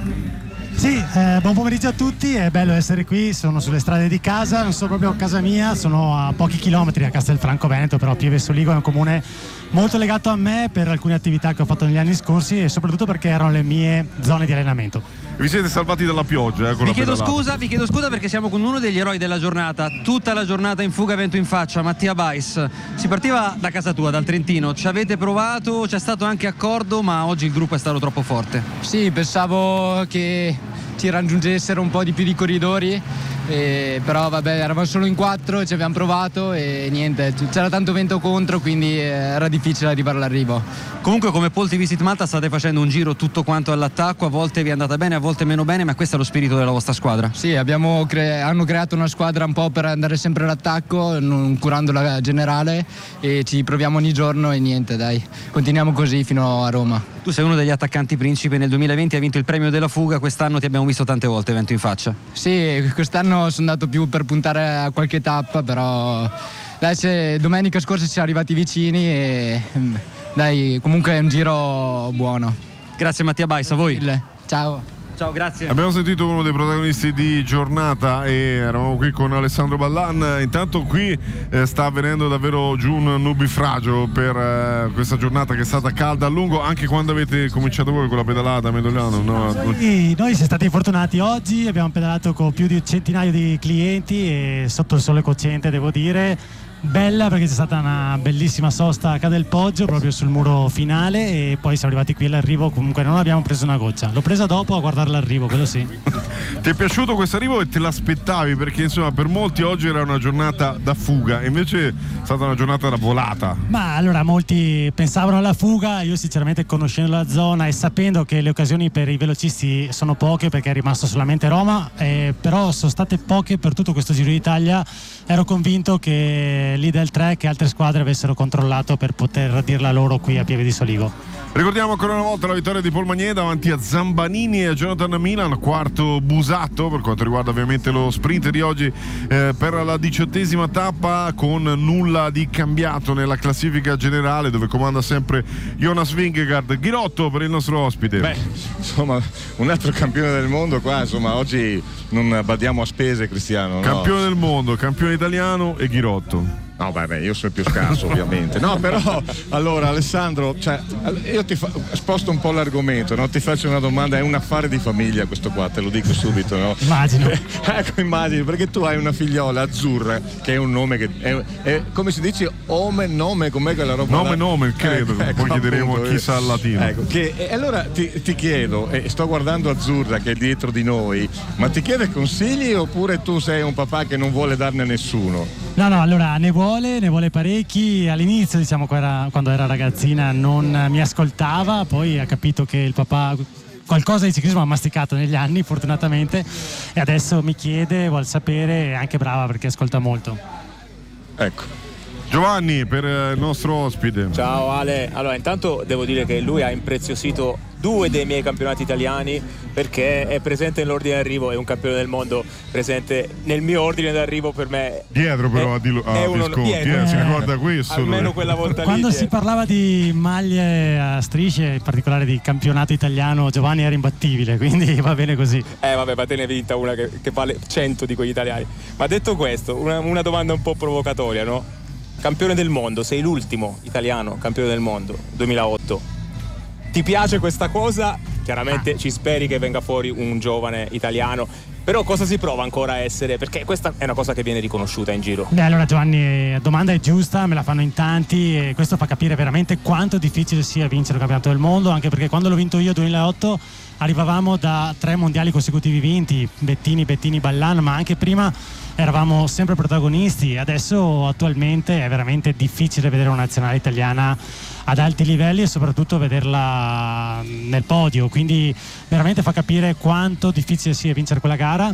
Sì, buon pomeriggio a tutti, è bello essere qui, sono sulle strade di casa, non sono proprio a casa mia, sono a pochi chilometri a Castelfranco Veneto, però Pieve Soligo è un comune molto legato a me per alcune attività che ho fatto negli anni scorsi e soprattutto perché erano le mie zone di allenamento. Vi siete salvati dalla pioggia, vi chiedo scusa perché siamo con uno degli eroi della giornata, tutta la giornata in fuga, vento in faccia, Mattia Bais. Si partiva da casa tua, dal Trentino, ci avete provato, c'è stato anche accordo, ma oggi il gruppo è stato troppo forte. Sì, pensavo che ci raggiungessero un po' di più di corridori, però vabbè, eravamo solo in 4, ci abbiamo provato e niente, c'era tanto vento contro, quindi era difficile arrivare all'arrivo. Comunque come Polte Visit Malta state facendo un giro tutto quanto all'attacco, a volte vi è andata bene, a volte meno bene, ma questo è lo spirito della vostra squadra. Sì, hanno creato una squadra un po' per andare sempre all'attacco, non curando la generale, e ci proviamo ogni giorno e niente, dai, continuiamo così fino a Roma. Tu sei uno degli attaccanti principi, nel 2020 hai vinto il premio della fuga, quest'anno ti abbiamo visto tante volte vento in faccia. Sì, quest'anno sono andato più per puntare a qualche tappa, però dai, domenica scorsa ci siamo arrivati vicini e dai, comunque è un giro buono. Grazie Mattia Bais, a voi. Ciao. Ciao, grazie. Abbiamo sentito uno dei protagonisti di giornata e eravamo qui con Alessandro Ballan. Intanto qui sta avvenendo davvero giù un nubifragio per questa giornata che è stata calda a lungo, anche quando avete cominciato voi con la pedalata a Medoliano, no? Sì, noi siamo stati fortunati oggi, abbiamo pedalato con più di un centinaio di clienti e sotto il sole cocente, devo dire. Bella, perché c'è stata una bellissima sosta a Cal del Poggio proprio sul muro finale e poi siamo arrivati qui all'arrivo, comunque non abbiamo preso una goccia, l'ho presa dopo a guardare l'arrivo, quello sì. Ti è piaciuto questo arrivo e te l'aspettavi? Perché insomma per molti oggi era una giornata da fuga, invece è stata una giornata da volata. Ma allora molti pensavano alla fuga, io sinceramente conoscendo la zona e sapendo che le occasioni per i velocisti sono poche perché è rimasto solamente Roma, però sono state poche per tutto questo Giro d'Italia, ero convinto che lì del 3 che altre squadre avessero controllato per poter dirla loro qui a Pieve di Soligo. Ricordiamo ancora una volta la vittoria di Paul Magnier davanti a Zambanini e a Jonathan Milan, quarto Busatto per quanto riguarda ovviamente lo sprint di oggi per la 18ª tappa, con nulla di cambiato nella classifica generale dove comanda sempre Jonas Vingegaard. Ghirotto per il nostro ospite. Beh, insomma, un altro campione del mondo qua, insomma, oggi non badiamo a spese, Cristiano. Campione del mondo, campione italiano e Ghirotto. No, vabbè, io sono più scarso ovviamente. No, però, allora Alessandro, cioè, io sposto un po' l'argomento, no? Ti faccio una domanda, è un affare di famiglia questo qua, te lo dico subito, no? Immagino. Ecco, immagini, perché tu hai una figliola azzurra, che è un nome che è come si dice, nome, com'è quella roba? Nome, credo, poi chiederemo a chi sa il latino. Ecco, e allora ti chiedo, e sto guardando Azzurra che è dietro di noi, ma ti chiede consigli oppure tu sei un papà che non vuole darne a nessuno? No, allora ne vuole parecchi. All'inizio, diciamo, quando era ragazzina non mi ascoltava, poi ha capito che il papà qualcosa di ciclismo ha masticato negli anni, fortunatamente, e adesso mi chiede, vuol sapere, è anche brava perché ascolta molto. Ecco. Giovanni, per il nostro ospite. Ciao Ale, allora intanto devo dire che lui ha impreziosito 2 dei miei campionati italiani, perché è presente nell'ordine d'arrivo, è un campione del mondo presente nel mio ordine d'arrivo. Per me dietro però a Visconti, si ricorda questo, almeno quella volta quando lì si parlava di maglie a strisce, in particolare di campionato italiano, Giovanni era imbattibile, quindi va bene così. Vabbè, ma te ne hai vinta una che vale 100 di quegli italiani. Ma detto questo, una domanda un po' provocatoria, no? Campione del mondo, sei l'ultimo italiano campione del mondo, 2008. Ti piace questa cosa? Chiaramente ci speri che venga fuori un giovane italiano, però cosa si prova ancora a essere? Perché questa è una cosa che viene riconosciuta in giro. Beh, allora Giovanni, la domanda è giusta, me la fanno in tanti e questo fa capire veramente quanto difficile sia vincere il campionato del mondo, anche perché quando l'ho vinto io 2008 arrivavamo da 3 mondiali consecutivi vinti, Bettini, Ballan, ma anche prima eravamo sempre protagonisti. Adesso attualmente è veramente difficile vedere una nazionale italiana ad alti livelli e soprattutto vederla nel podio, quindi veramente fa capire quanto difficile sia vincere quella gara.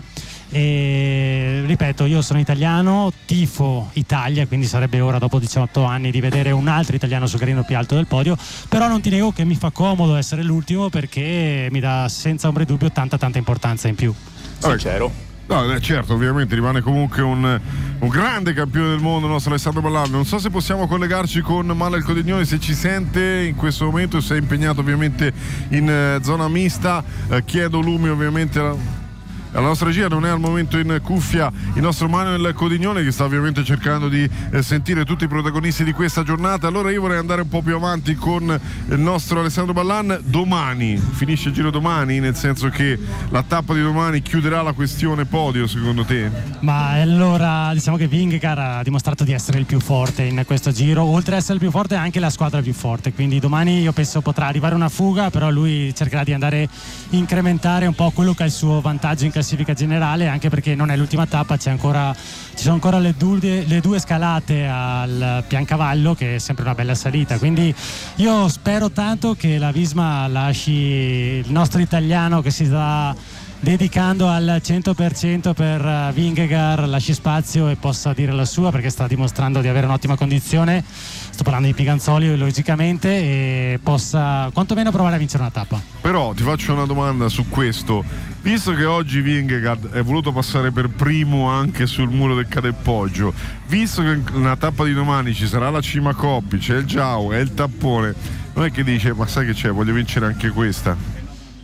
E ripeto, io sono italiano, tifo Italia, quindi sarebbe ora, dopo 18 anni, di vedere un altro italiano sul gradino più alto del podio, però non ti nego che mi fa comodo essere l'ultimo, perché mi dà senza ombra di dubbio tanta importanza in più. Sincero. No, certo, ovviamente rimane comunque un grande campione del mondo, il nostro Alessandro Ballan. Non so se possiamo collegarci con Mala il Codignone, se ci sente in questo momento, se è impegnato ovviamente in zona mista. Chiedo Lumi ovviamente la nostra regia, non è al momento in cuffia il nostro Manuel Codignone, che sta ovviamente cercando di sentire tutti i protagonisti di questa giornata. Allora io vorrei andare un po' più avanti con il nostro Alessandro Ballan. Domani finisce il giro, domani, nel senso che la tappa di domani chiuderà la questione podio, secondo te? Ma allora diciamo che Vingegaard ha dimostrato di essere il più forte in questo giro, oltre ad essere il più forte anche la squadra più forte, quindi domani io penso potrà arrivare una fuga, però lui cercherà di andare a incrementare un po' quello che è il suo vantaggio in classifica generale, anche perché non è l'ultima tappa, ci sono ancora le due scalate al Piancavallo, che è sempre una bella salita, quindi io spero tanto che la Visma lasci il nostro italiano che si sta dedicando al 100% per Vingegaard, lasci spazio e possa dire la sua, perché sta dimostrando di avere un'ottima condizione. Sto parlando di Piganzoli logicamente, e possa quantomeno provare a vincere una tappa. Però ti faccio una domanda su questo, visto che oggi Vingegaard è voluto passare per primo anche sul muro del Cadelpoggio, visto che nella tappa di domani ci sarà la cima Coppi, c'è il Giau e il tappone, non è che dice ma sai che c'è, voglio vincere anche questa?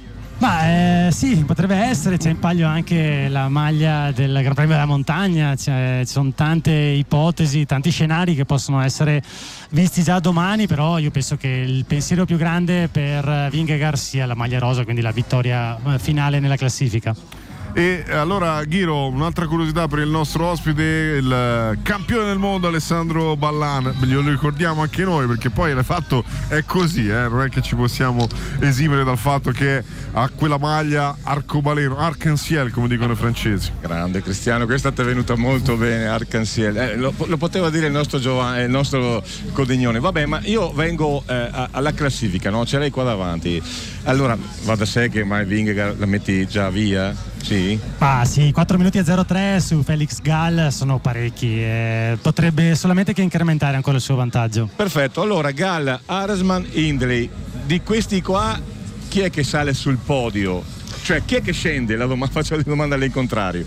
Ma sì, potrebbe essere, c'è in palio anche la maglia del Gran Premio della Montagna, ci sono tante ipotesi, tanti scenari che possono essere visti già domani, però io penso che il pensiero più grande per Vingegaard sia la maglia rosa, quindi la vittoria finale nella classifica. E allora Ghiro, un'altra curiosità per il nostro ospite, il campione del mondo Alessandro Ballan, glielo ricordiamo anche noi perché poi l'ha fatto, è così, non è che ci possiamo esimere dal fatto che ha quella maglia arcobaleno, arc-en-ciel come dicono i francesi. Grande Cristiano, questa ti è venuta molto bene, arc-en-ciel, lo poteva dire il nostro Giovanni, il nostro Codignone. Vabbè, ma io vengo alla classifica, no? Ce l'hai qua davanti, allora va da sé che mai Vingegaard la metti già via? Sì? Ah sì, 4 minuti e 03 su Felix Gall sono parecchi, potrebbe solamente che incrementare ancora il suo vantaggio. Perfetto, allora Gall, Arensman, Hindley, di questi qua chi è che sale sul podio? Cioè chi è che scende? Faccio la domanda all'incontrario.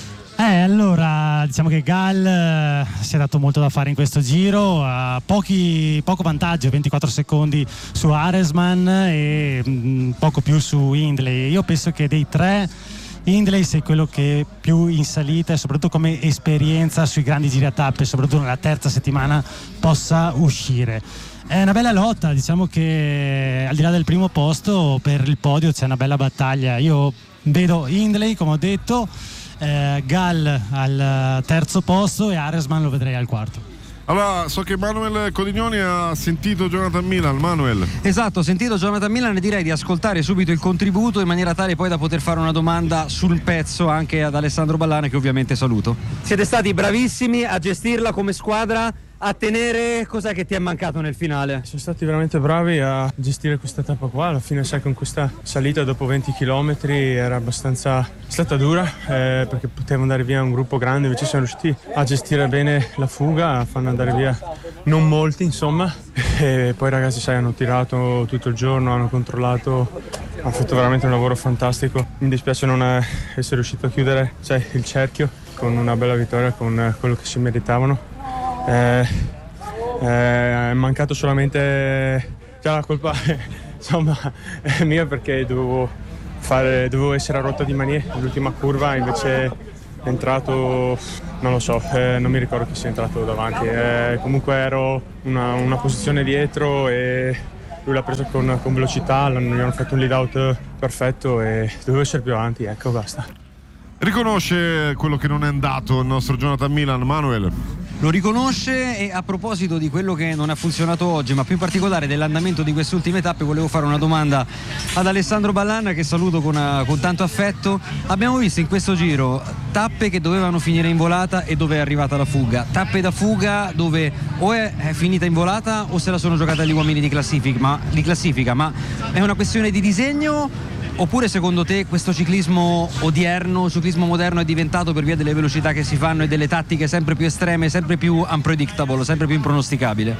Allora diciamo che Gall si è dato molto da fare in questo giro, ha poco vantaggio, 24 secondi su Arensman e poco più su Hindley. Io penso che dei tre Hindley sei quello che più in salita e soprattutto come esperienza sui grandi giri a tappe, soprattutto nella terza settimana, possa uscire. È una bella lotta, diciamo che al di là del primo posto per il podio c'è una bella battaglia. Io vedo Hindley, come ho detto, Gall al terzo posto e Arensman lo vedrei al quarto. Allora, so che Manuel Codignoni ha sentito Jonathan Milan. Manuel. Esatto, ho sentito Jonathan Milan e direi di ascoltare subito il contributo in maniera tale poi da poter fare una domanda sul pezzo anche ad Alessandro Ballana, che ovviamente saluto. Siete stati bravissimi a gestirla come squadra, a tenere. Cos'è che ti è mancato nel finale? Sono stati veramente bravi a gestire questa tappa qua. Alla fine, sai, con questa salita dopo 20 km era abbastanza stata dura, perché poteva andare via un gruppo grande, invece siamo riusciti a gestire bene la fuga, a farne andare via non molti, insomma. E poi i ragazzi, sai, hanno tirato tutto il giorno, hanno controllato, hanno fatto veramente un lavoro fantastico. Mi dispiace non essere riuscito a chiudere, sai, il cerchio con una bella vittoria, con quello che si meritavano. È mancato solamente, la colpa insomma è mia, perché dovevo essere a rotta di Manier l'ultima curva, invece è entrato, non lo so, non mi ricordo chi sia entrato davanti, comunque ero una posizione dietro e lui l'ha presa con velocità, gli hanno fatto un lead out perfetto e dovevo essere più avanti, ecco, basta. Riconosce quello che non è andato il nostro Jonathan Milan, Manuel? Lo riconosce, e a proposito di quello che non ha funzionato oggi, ma più in particolare dell'andamento di queste ultime tappe, volevo fare una domanda ad Alessandro Ballana, che saluto con tanto affetto. Abbiamo visto in questo giro tappe che dovevano finire in volata e dove è arrivata la fuga, tappe da fuga dove o è finita in volata o se la sono giocata gli uomini di classifica, ma è una questione di disegno? Oppure secondo te questo ciclismo odierno, ciclismo moderno, è diventato, per via delle velocità che si fanno e delle tattiche sempre più estreme, sempre più unpredictable, sempre più impronosticabile?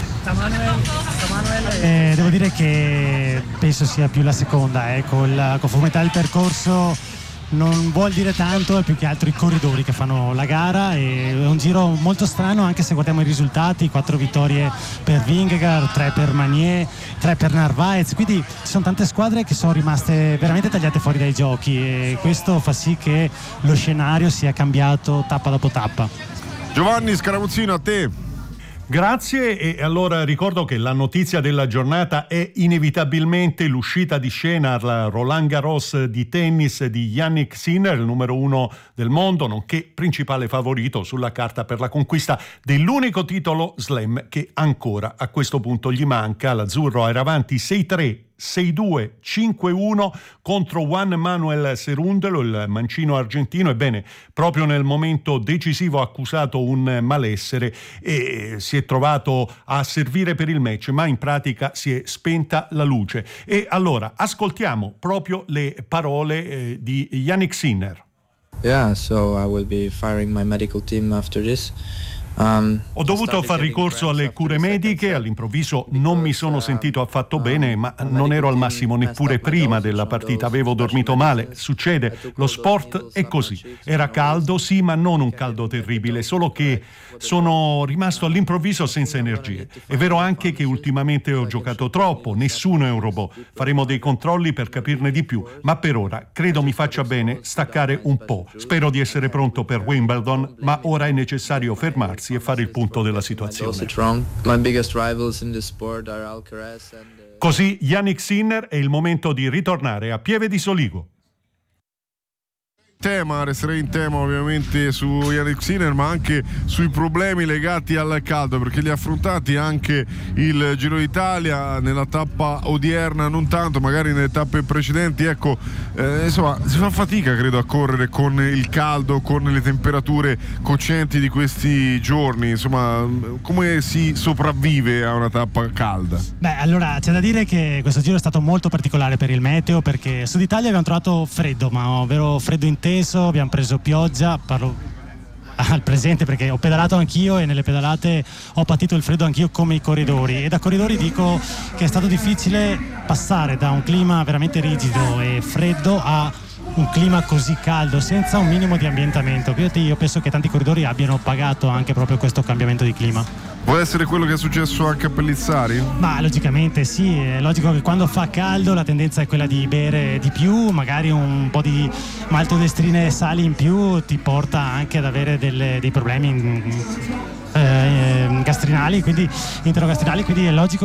Devo dire che penso sia più la seconda, con la conformità del percorso non vuol dire tanto, è più che altro i corridori che fanno la gara, e è un giro molto strano anche se guardiamo i risultati: 4 vittorie per Vingegaard, 3 per Manier, 3 per Narvaez, quindi ci sono tante squadre che sono rimaste veramente tagliate fuori dai giochi, e questo fa sì che lo scenario sia cambiato tappa dopo tappa. Giovanni Scaramuzzino, a te. Grazie, e allora ricordo che la notizia della giornata è inevitabilmente l'uscita di scena al Roland Garros di tennis di Jannik Sinner, il numero 1 del mondo, nonché principale favorito sulla carta per la conquista dell'unico titolo slam che ancora a questo punto gli manca. L'azzurro era avanti 6-3, 6-2, 5-1 contro Juan Manuel Cerúndolo, il mancino argentino. Ebbene, proprio nel momento decisivo ha accusato un malessere e si è trovato a servire per il match, ma in pratica si è spenta la luce. E allora ascoltiamo proprio le parole di Jannik Sinner. Yeah, so I will be firing my medical team after this. Ho dovuto far ricorso alle cure mediche, all'improvviso non mi sono sentito affatto bene, ma non ero al massimo neppure prima della partita, avevo dormito male, succede, lo sport è così. Era caldo, sì, ma non un caldo terribile, solo che sono rimasto all'improvviso senza energie. È vero anche che ultimamente ho giocato troppo, nessuno è un robot, faremo dei controlli per capirne di più, ma per ora credo mi faccia bene staccare un po'. Spero di essere pronto per Wimbledon, ma ora è necessario fermarsi e fare il punto della situazione. Così Jannik Sinner, è il momento di ritornare a Pieve di Soligo. Resterei in tema ovviamente su Jannik Sinner, ma anche sui problemi legati al caldo, perché li ha affrontati anche il Giro d'Italia nella tappa odierna, non tanto magari nelle tappe precedenti. Ecco, insomma, si fa fatica credo a correre con il caldo, con le temperature cocenti di questi giorni. Insomma, come si sopravvive a una tappa calda? Beh, allora c'è da dire che questo giro è stato molto particolare per il meteo, perché Sud Italia abbiamo trovato freddo, ma ovvero freddo intenso. Abbiamo preso pioggia, parlo al presente perché ho pedalato anch'io e nelle pedalate ho patito il freddo anch'io come i corridori, e da corridori dico che è stato difficile passare da un clima veramente rigido e freddo a un clima così caldo senza un minimo di ambientamento. Io penso che tanti corridori abbiano pagato anche proprio questo cambiamento di clima. Può essere quello che è successo anche a Pellizzari? Ma logicamente sì, è logico che quando fa caldo la tendenza è quella di bere di più, magari un po' di maltodestrine e sali in più ti porta anche ad avere dei problemi gastrinali, quindi interogastrinali, quindi è logico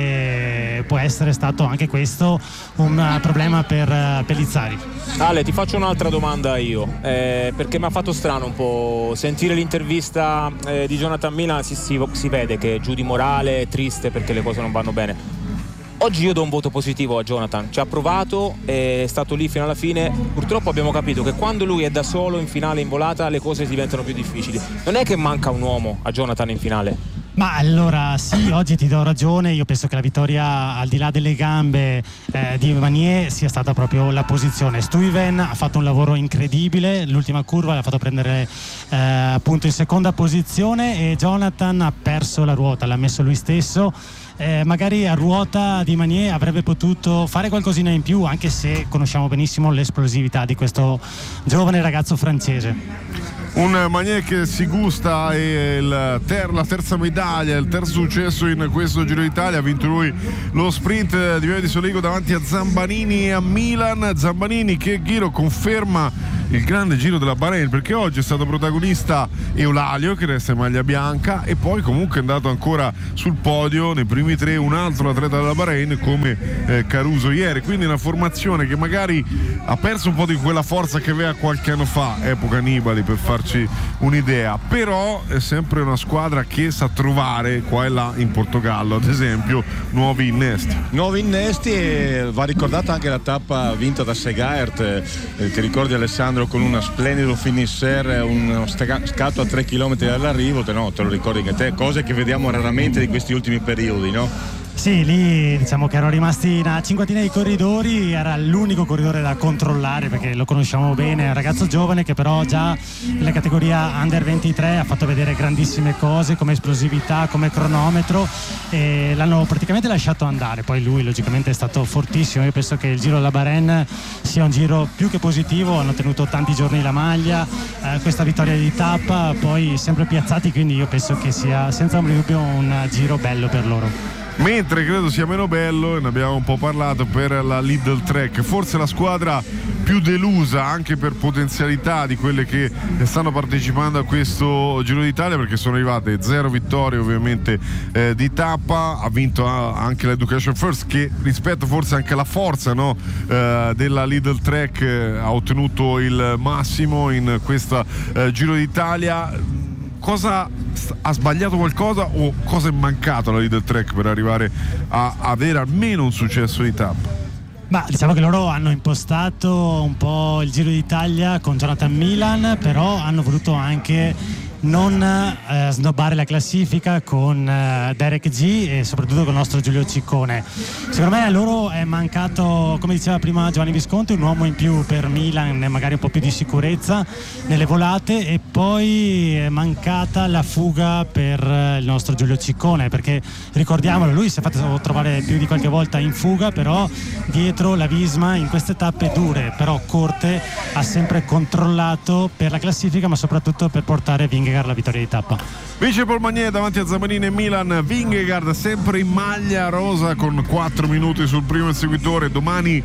che può essere stato anche questo un problema per Pellizzari. Ale, ti faccio un'altra domanda io, perché mi ha fatto strano un po' sentire l'intervista di Jonathan Milan. Si vede che è giù di morale, è triste perché le cose non vanno bene. Oggi io do un voto positivo a Jonathan, ci ha provato, è stato lì fino alla fine. Purtroppo abbiamo capito che quando lui è da solo in finale in volata le cose diventano più difficili. Non è che manca un uomo a Jonathan in finale? Ma allora sì, oggi ti do ragione, io penso che la vittoria, al di là delle gambe di Vanier, sia stata proprio la posizione. Stuyven ha fatto un lavoro incredibile, l'ultima curva l'ha fatto prendere appunto in seconda posizione, e Jonathan ha perso la ruota, l'ha messo lui stesso. Magari a ruota Di Manier avrebbe potuto fare qualcosina in più, anche se conosciamo benissimo l'esplosività di questo giovane ragazzo francese. Un Manier che si gusta e la terza medaglia, il terzo successo in questo Giro d'Italia. Ha vinto lui lo sprint di Via di Soligo davanti a Zambanini e a Milan. Zambanini che Giro conferma il grande Giro della Bahrain, perché oggi è stato protagonista Eulalio, che resta in maglia bianca, e poi comunque è andato ancora sul podio nei primi tre un altro atleta della Bahrain come Caruso ieri. Quindi una formazione che magari ha perso un po' di quella forza che aveva qualche anno fa, epoca Nibali, per farci un'idea, però è sempre una squadra che sa trovare qua e là in Portogallo, ad esempio, nuovi innesti. E va ricordata anche la tappa vinta da Segaert, ti ricordi Alessandro, con un splendido finisher, uno scatto a 3 km dall'arrivo, te lo ricordi anche te, cose che vediamo raramente di questi ultimi periodi, no? Sì, lì diciamo che erano rimasti una cinquantina di corridori, era l'unico corridore da controllare perché lo conosciamo bene, è un ragazzo giovane che però già nella categoria Under 23 ha fatto vedere grandissime cose come esplosività, come cronometro, e l'hanno praticamente lasciato andare. Poi lui logicamente è stato fortissimo. Io penso che il Giro della Bahrain sia un giro più che positivo, hanno tenuto tanti giorni la maglia, questa vittoria di tappa, poi sempre piazzati, quindi io penso che sia senza ombra di dubbio un giro bello per loro. Mentre credo sia meno bello, e ne abbiamo un po' parlato, per la Lidl Trek, forse la squadra più delusa anche per potenzialità di quelle che stanno partecipando a questo Giro d'Italia, perché sono arrivate 0 vittorie ovviamente di tappa. Ha vinto anche l'Education First, che rispetto forse anche alla forza, no, della Lidl Trek ha ottenuto il massimo in questa Giro d'Italia. Cosa ha sbagliato qualcosa o cosa è mancato alla Lidl Trek per arrivare a avere almeno un successo di tappa? Ma diciamo che loro hanno impostato un po' il Giro d'Italia con Jonathan Milan, però hanno voluto anche non snobbare la classifica con Derek G e soprattutto con il nostro Giulio Ciccone. Secondo me a loro è mancato, come diceva prima Giovanni Visconti, un uomo in più per Milan, magari un po' più di sicurezza nelle volate, e poi è mancata la fuga per il nostro Giulio Ciccone, perché ricordiamolo, lui si è fatto trovare più di qualche volta in fuga, però dietro la Visma in queste tappe dure però corte ha sempre controllato per la classifica, ma soprattutto per portare Vingegaard la vittoria di tappa. Vince Paul Magnier davanti a Zambanini e Milan. Vingegaard sempre in maglia rosa con 4 minuti sul primo inseguitore. Domani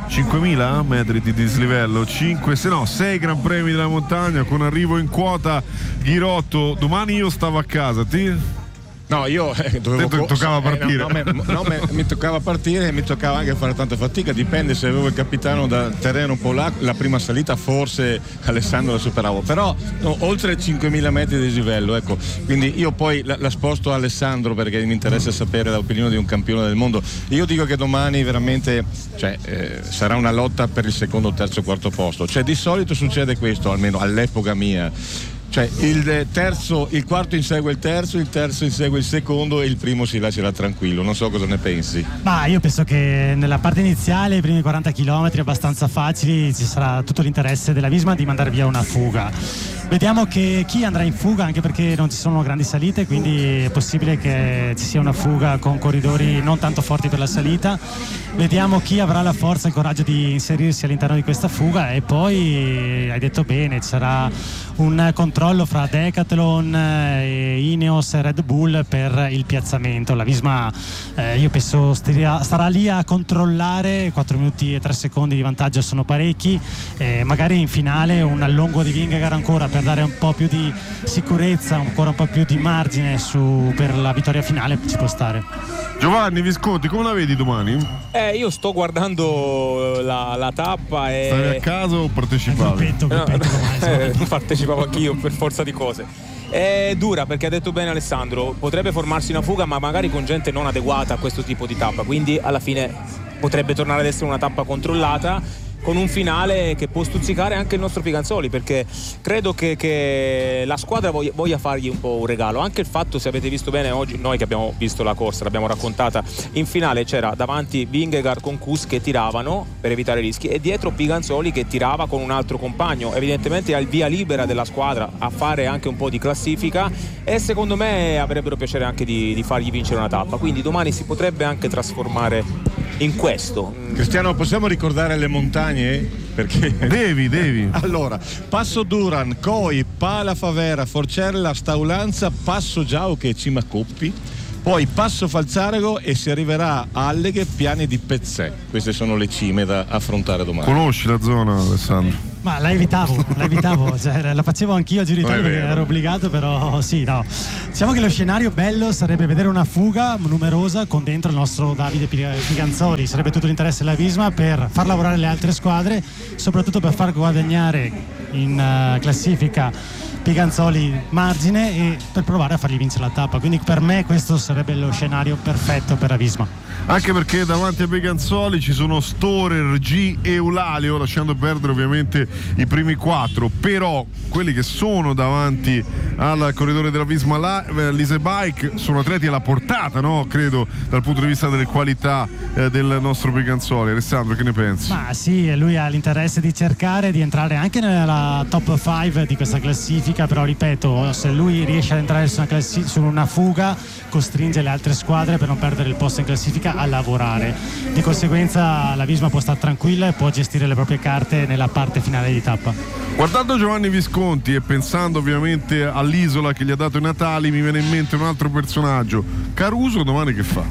5.000 metri di dislivello, 6 Gran Premi della montagna con arrivo in quota Ghirotto. Domani io stavo a casa, No, io dovevo toccava partire. Mi toccava partire e mi toccava anche fare tanta fatica, dipende se avevo il capitano da terreno un po' là, la prima salita forse Alessandro la superavo, però oltre 5.000 metri di dislivello, ecco, quindi io poi la sposto a Alessandro perché mi interessa sapere l'opinione di un campione del mondo. Io dico che domani veramente sarà una lotta per il secondo, terzo, quarto posto, di solito succede questo, almeno all'epoca mia. Il quarto insegue il terzo insegue il secondo e il primo si lascerà tranquillo. Non so cosa ne pensi. Ma io penso che nella parte iniziale, i primi 40 km abbastanza facili, ci sarà tutto l'interesse della Visma di mandare via una fuga. Vediamo che chi andrà in fuga, anche perché non ci sono grandi salite, quindi è possibile che ci sia una fuga con corridori non tanto forti per la salita. Vediamo chi avrà la forza e il coraggio di inserirsi all'interno di questa fuga, e poi hai detto bene, ci sarà un controllo fra Decathlon, Ineos e Red Bull per il piazzamento. La Visma io penso starà lì a controllare. 4 minuti e 3 secondi di vantaggio sono parecchi, magari in finale un allungo di Vingegaard ancora per dare un po' più di sicurezza, ancora un po' più di margine per la vittoria finale ci può stare. Giovanni Visconti, come la vedi domani? Io sto guardando la tappa e... Stavi a casa o partecipavi? Partecipavo anch'io per forza di cose. È dura, perché ha detto bene Alessandro, potrebbe formarsi una fuga ma magari con gente non adeguata a questo tipo di tappa, quindi alla fine potrebbe tornare ad essere una tappa controllata, con un finale che può stuzzicare anche il nostro Piganzoli, perché credo che la squadra voglia fargli un po' un regalo. Anche il fatto, se avete visto bene oggi, noi che abbiamo visto la corsa, l'abbiamo raccontata, in finale c'era davanti Vingegaard con Kuss che tiravano per evitare rischi e dietro Piganzoli che tirava con un altro compagno, evidentemente al via libera della squadra a fare anche un po' di classifica, e secondo me avrebbero piacere anche di fargli vincere una tappa, quindi domani si potrebbe anche trasformare in questo. Cristiano, possiamo ricordare le montagne? Perché devi. Allora, Passo Duran, Coi, Pala Favera, Forcella, Staulanza, Passo Giauche e Cima Coppi, poi Passo Falzarego e si arriverà a Alleghe, Piani di Pezzè. Queste sono le cime da affrontare domani. Conosci la zona, Alessandro? Ma la evitavo, cioè, la facevo anch'io a Giro d'Italia perché ero obbligato, però sì, no. Diciamo che lo scenario bello sarebbe vedere una fuga numerosa con dentro il nostro Davide Piganzoli, sarebbe tutto l'interesse della Visma per far lavorare le altre squadre, soprattutto per far guadagnare in classifica Piganzoli margine e per provare a fargli vincere la tappa, quindi per me questo sarebbe lo scenario perfetto per la Visma. Anche perché davanti a Piganzoli ci sono Storer, G e Eulalio, lasciando perdere ovviamente i primi 4, però quelli che sono davanti al corridore della Visma Lise Bike sono atleti alla portata, no? Credo, dal punto di vista delle qualità del nostro Piganzoli. Alessandro, che ne pensi? Ma sì, lui ha l'interesse di cercare di entrare anche nella top 5 di questa classifica, però ripeto, se lui riesce ad entrare su una fuga costringe le altre squadre, per non perdere il posto in classifica, a lavorare. Di conseguenza la Visma può stare tranquilla e può gestire le proprie carte nella parte finale di tappa. Guardando Giovanni Visconti e pensando ovviamente all'isola che gli ha dato i Natali, mi viene in mente un altro personaggio. Caruso domani che fa?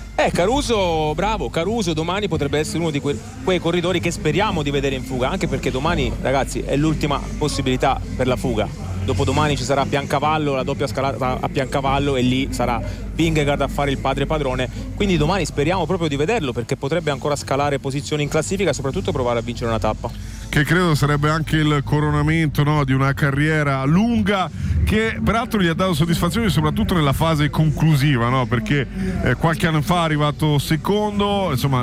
Caruso, bravo, Caruso domani potrebbe essere uno di quei corridori che speriamo di vedere in fuga, anche perché domani, ragazzi, è l'ultima possibilità per la fuga. Dopodomani ci sarà Piancavallo, la doppia scalata a Piancavallo, e lì sarà Vingegaard a fare il padre-padrone, quindi domani speriamo proprio di vederlo, perché potrebbe ancora scalare posizioni in classifica e soprattutto provare a vincere una tappa. Che credo sarebbe anche il coronamento, no, di una carriera lunga, che peraltro gli ha dato soddisfazioni soprattutto nella fase conclusiva, no? Perché qualche anno fa è arrivato secondo, insomma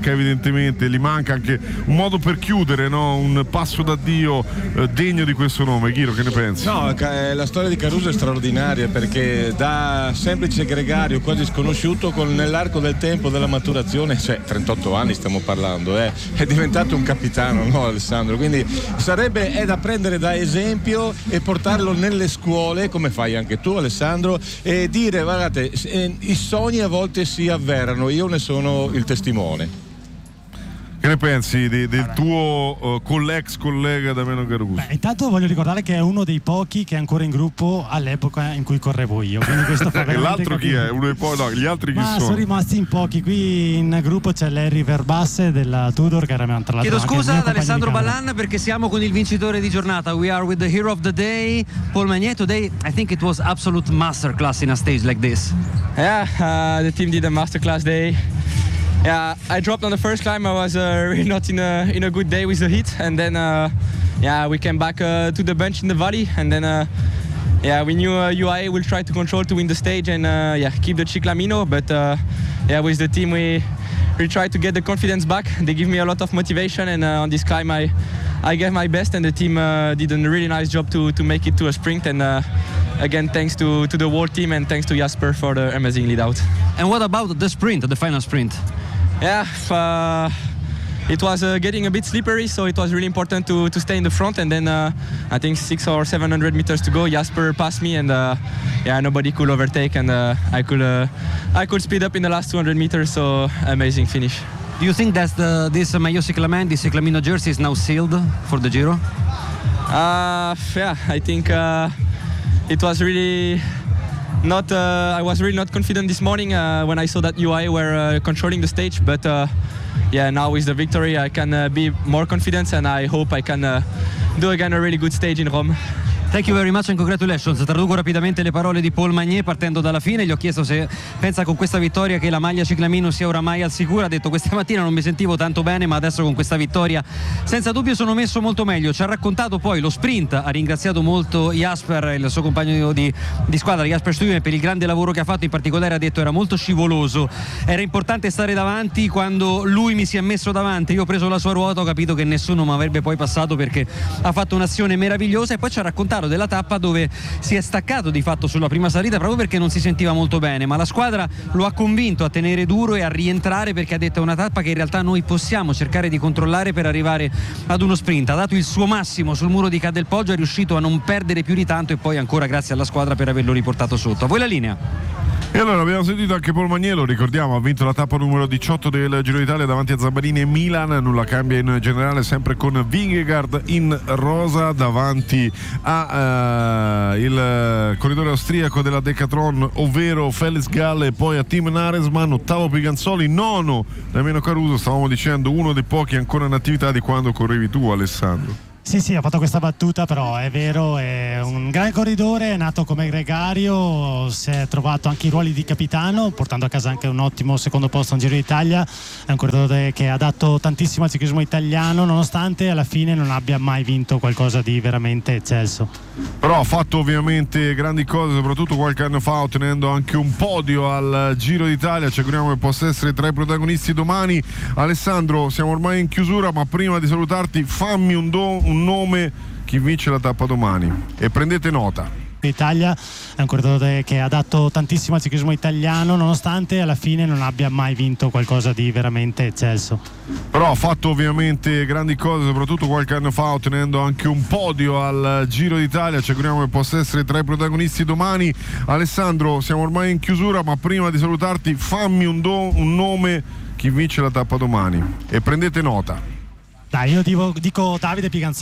gli manca anche un modo per chiudere, no? Un passo d'addio degno di questo nome. Ghiro, che ne pensi? No, la storia di Caruso è straordinaria, perché da semplice gregario quasi sconosciuto, nell'arco del tempo della maturazione, cioè 38 anni stiamo parlando, è diventato un capitano, no, Alessandro? Quindi è da prendere da esempio e portarlo nelle scuole, come fai anche tu, Alessandro, e dire: guardate, i sogni a volte si avverano, io ne sono il testimone. Che ne pensi del tuo ex collega Damiano Caruso? Intanto voglio ricordare che è uno dei pochi che è ancora in gruppo all'epoca in cui correvo io, quindi questo fa e l'altro chi è? Uno dei pochi? No, gli altri chi sono? Sono rimasti in pochi. Qui in gruppo c'è Larry Verbasse della Tudor, che era tra l'altro. Chiedo scusa ad Alessandro Ballan, perché siamo con il vincitore di giornata. We are with the hero of the day, Paul Magnier. Today I think it was absolute masterclass in a stage like this. Yeah, the team did a masterclass day. Yeah, I dropped on the first climb. I was really not in a good day with the heat, and then we came back to the bench in the valley, and then we knew UAE will try to control to win the stage and keep the Ciclamino, but with the team we tried to get the confidence back. They give me a lot of motivation, and on this climb I gave my best, and the team did a really nice job to make it to a sprint, and again thanks to the whole team, and thanks to Jasper for the amazing lead out. And what about the sprint, the final sprint? Yeah, it was getting a bit slippery, so it was really important to stay in the front. And then I think 600 or 700 meters to go, Jasper passed me, and nobody could overtake, and I could speed up in the last 200 meters. So amazing finish. Do you think that this Maillot Cyclamen, this Cyclamino jersey, is now sealed for the Giro? I think it was really not. I was really not confident this morning when I saw that UAE were controlling the stage, but now with the victory I can be more confident, and I hope I can do again a really good stage in Rome. Thank you very much and congratulations. Traduco rapidamente le parole di Paul Magnier partendo dalla fine. Gli ho chiesto se pensa con questa vittoria che la maglia Cyclamino sia oramai al sicuro. Ha detto: questa mattina non mi sentivo tanto bene, ma adesso con questa vittoria senza dubbio sono messo molto meglio. Ci ha raccontato poi lo sprint, ha ringraziato molto Jasper, il suo compagno di squadra, Jasper Stuyven, per il grande lavoro che ha fatto. In particolare ha detto era molto scivoloso, era importante stare davanti. Quando lui mi si è messo davanti, io ho preso la sua ruota, ho capito che nessuno mi avrebbe poi passato, perché ha fatto un'azione meravigliosa. E poi ci ha raccontato della tappa dove si è staccato di fatto sulla prima salita proprio perché non si sentiva molto bene, ma la squadra lo ha convinto a tenere duro e a rientrare, perché ha detto è una tappa che in realtà noi possiamo cercare di controllare per arrivare ad uno sprint. Ha dato il suo massimo sul muro di Ca' del Poggio, è riuscito a non perdere più di tanto, e poi ancora grazie alla squadra per averlo riportato sotto. A voi la linea. E allora abbiamo sentito anche Paul Magnier, lo ricordiamo, ha vinto la tappa numero 18 del Giro d'Italia davanti a Zammarini e Milan. Nulla cambia in generale, sempre con Vingegaard in rosa davanti a il corridore austriaco della Decathlon, ovvero Felix Gall, e poi a Tim Naresman, ottavo Piganzoli, nono Damiano Caruso. Stavamo dicendo uno dei pochi ancora in attività di quando correvi tu, Alessandro. Sì, ho fatto questa battuta, però è vero, è un gran corridore, è nato come gregario, si è trovato anche i ruoli di capitano, portando a casa anche un ottimo secondo posto in Giro d'Italia. È un corridore che ha dato tantissimo al ciclismo italiano, nonostante alla fine non abbia mai vinto qualcosa di veramente eccelso. Però ha fatto ovviamente grandi cose, soprattutto qualche anno fa, ottenendo anche un podio al Giro d'Italia. Ci auguriamo che possa essere tra i protagonisti domani. Alessandro, siamo ormai in chiusura, ma prima di salutarti fammi un nome, chi vince la tappa domani, e prendete nota. Italia è un corridore che ha dato tantissimo al ciclismo italiano, nonostante alla fine non abbia mai vinto qualcosa di veramente eccelso. Però ha fatto ovviamente grandi cose, soprattutto qualche anno fa, ottenendo anche un podio al Giro d'Italia. Ci auguriamo che possa essere tra i protagonisti domani. Alessandro, siamo ormai in chiusura, ma prima di salutarti fammi un nome, chi vince la tappa domani, e prendete nota. Dai, io dico Davide Piganzoli.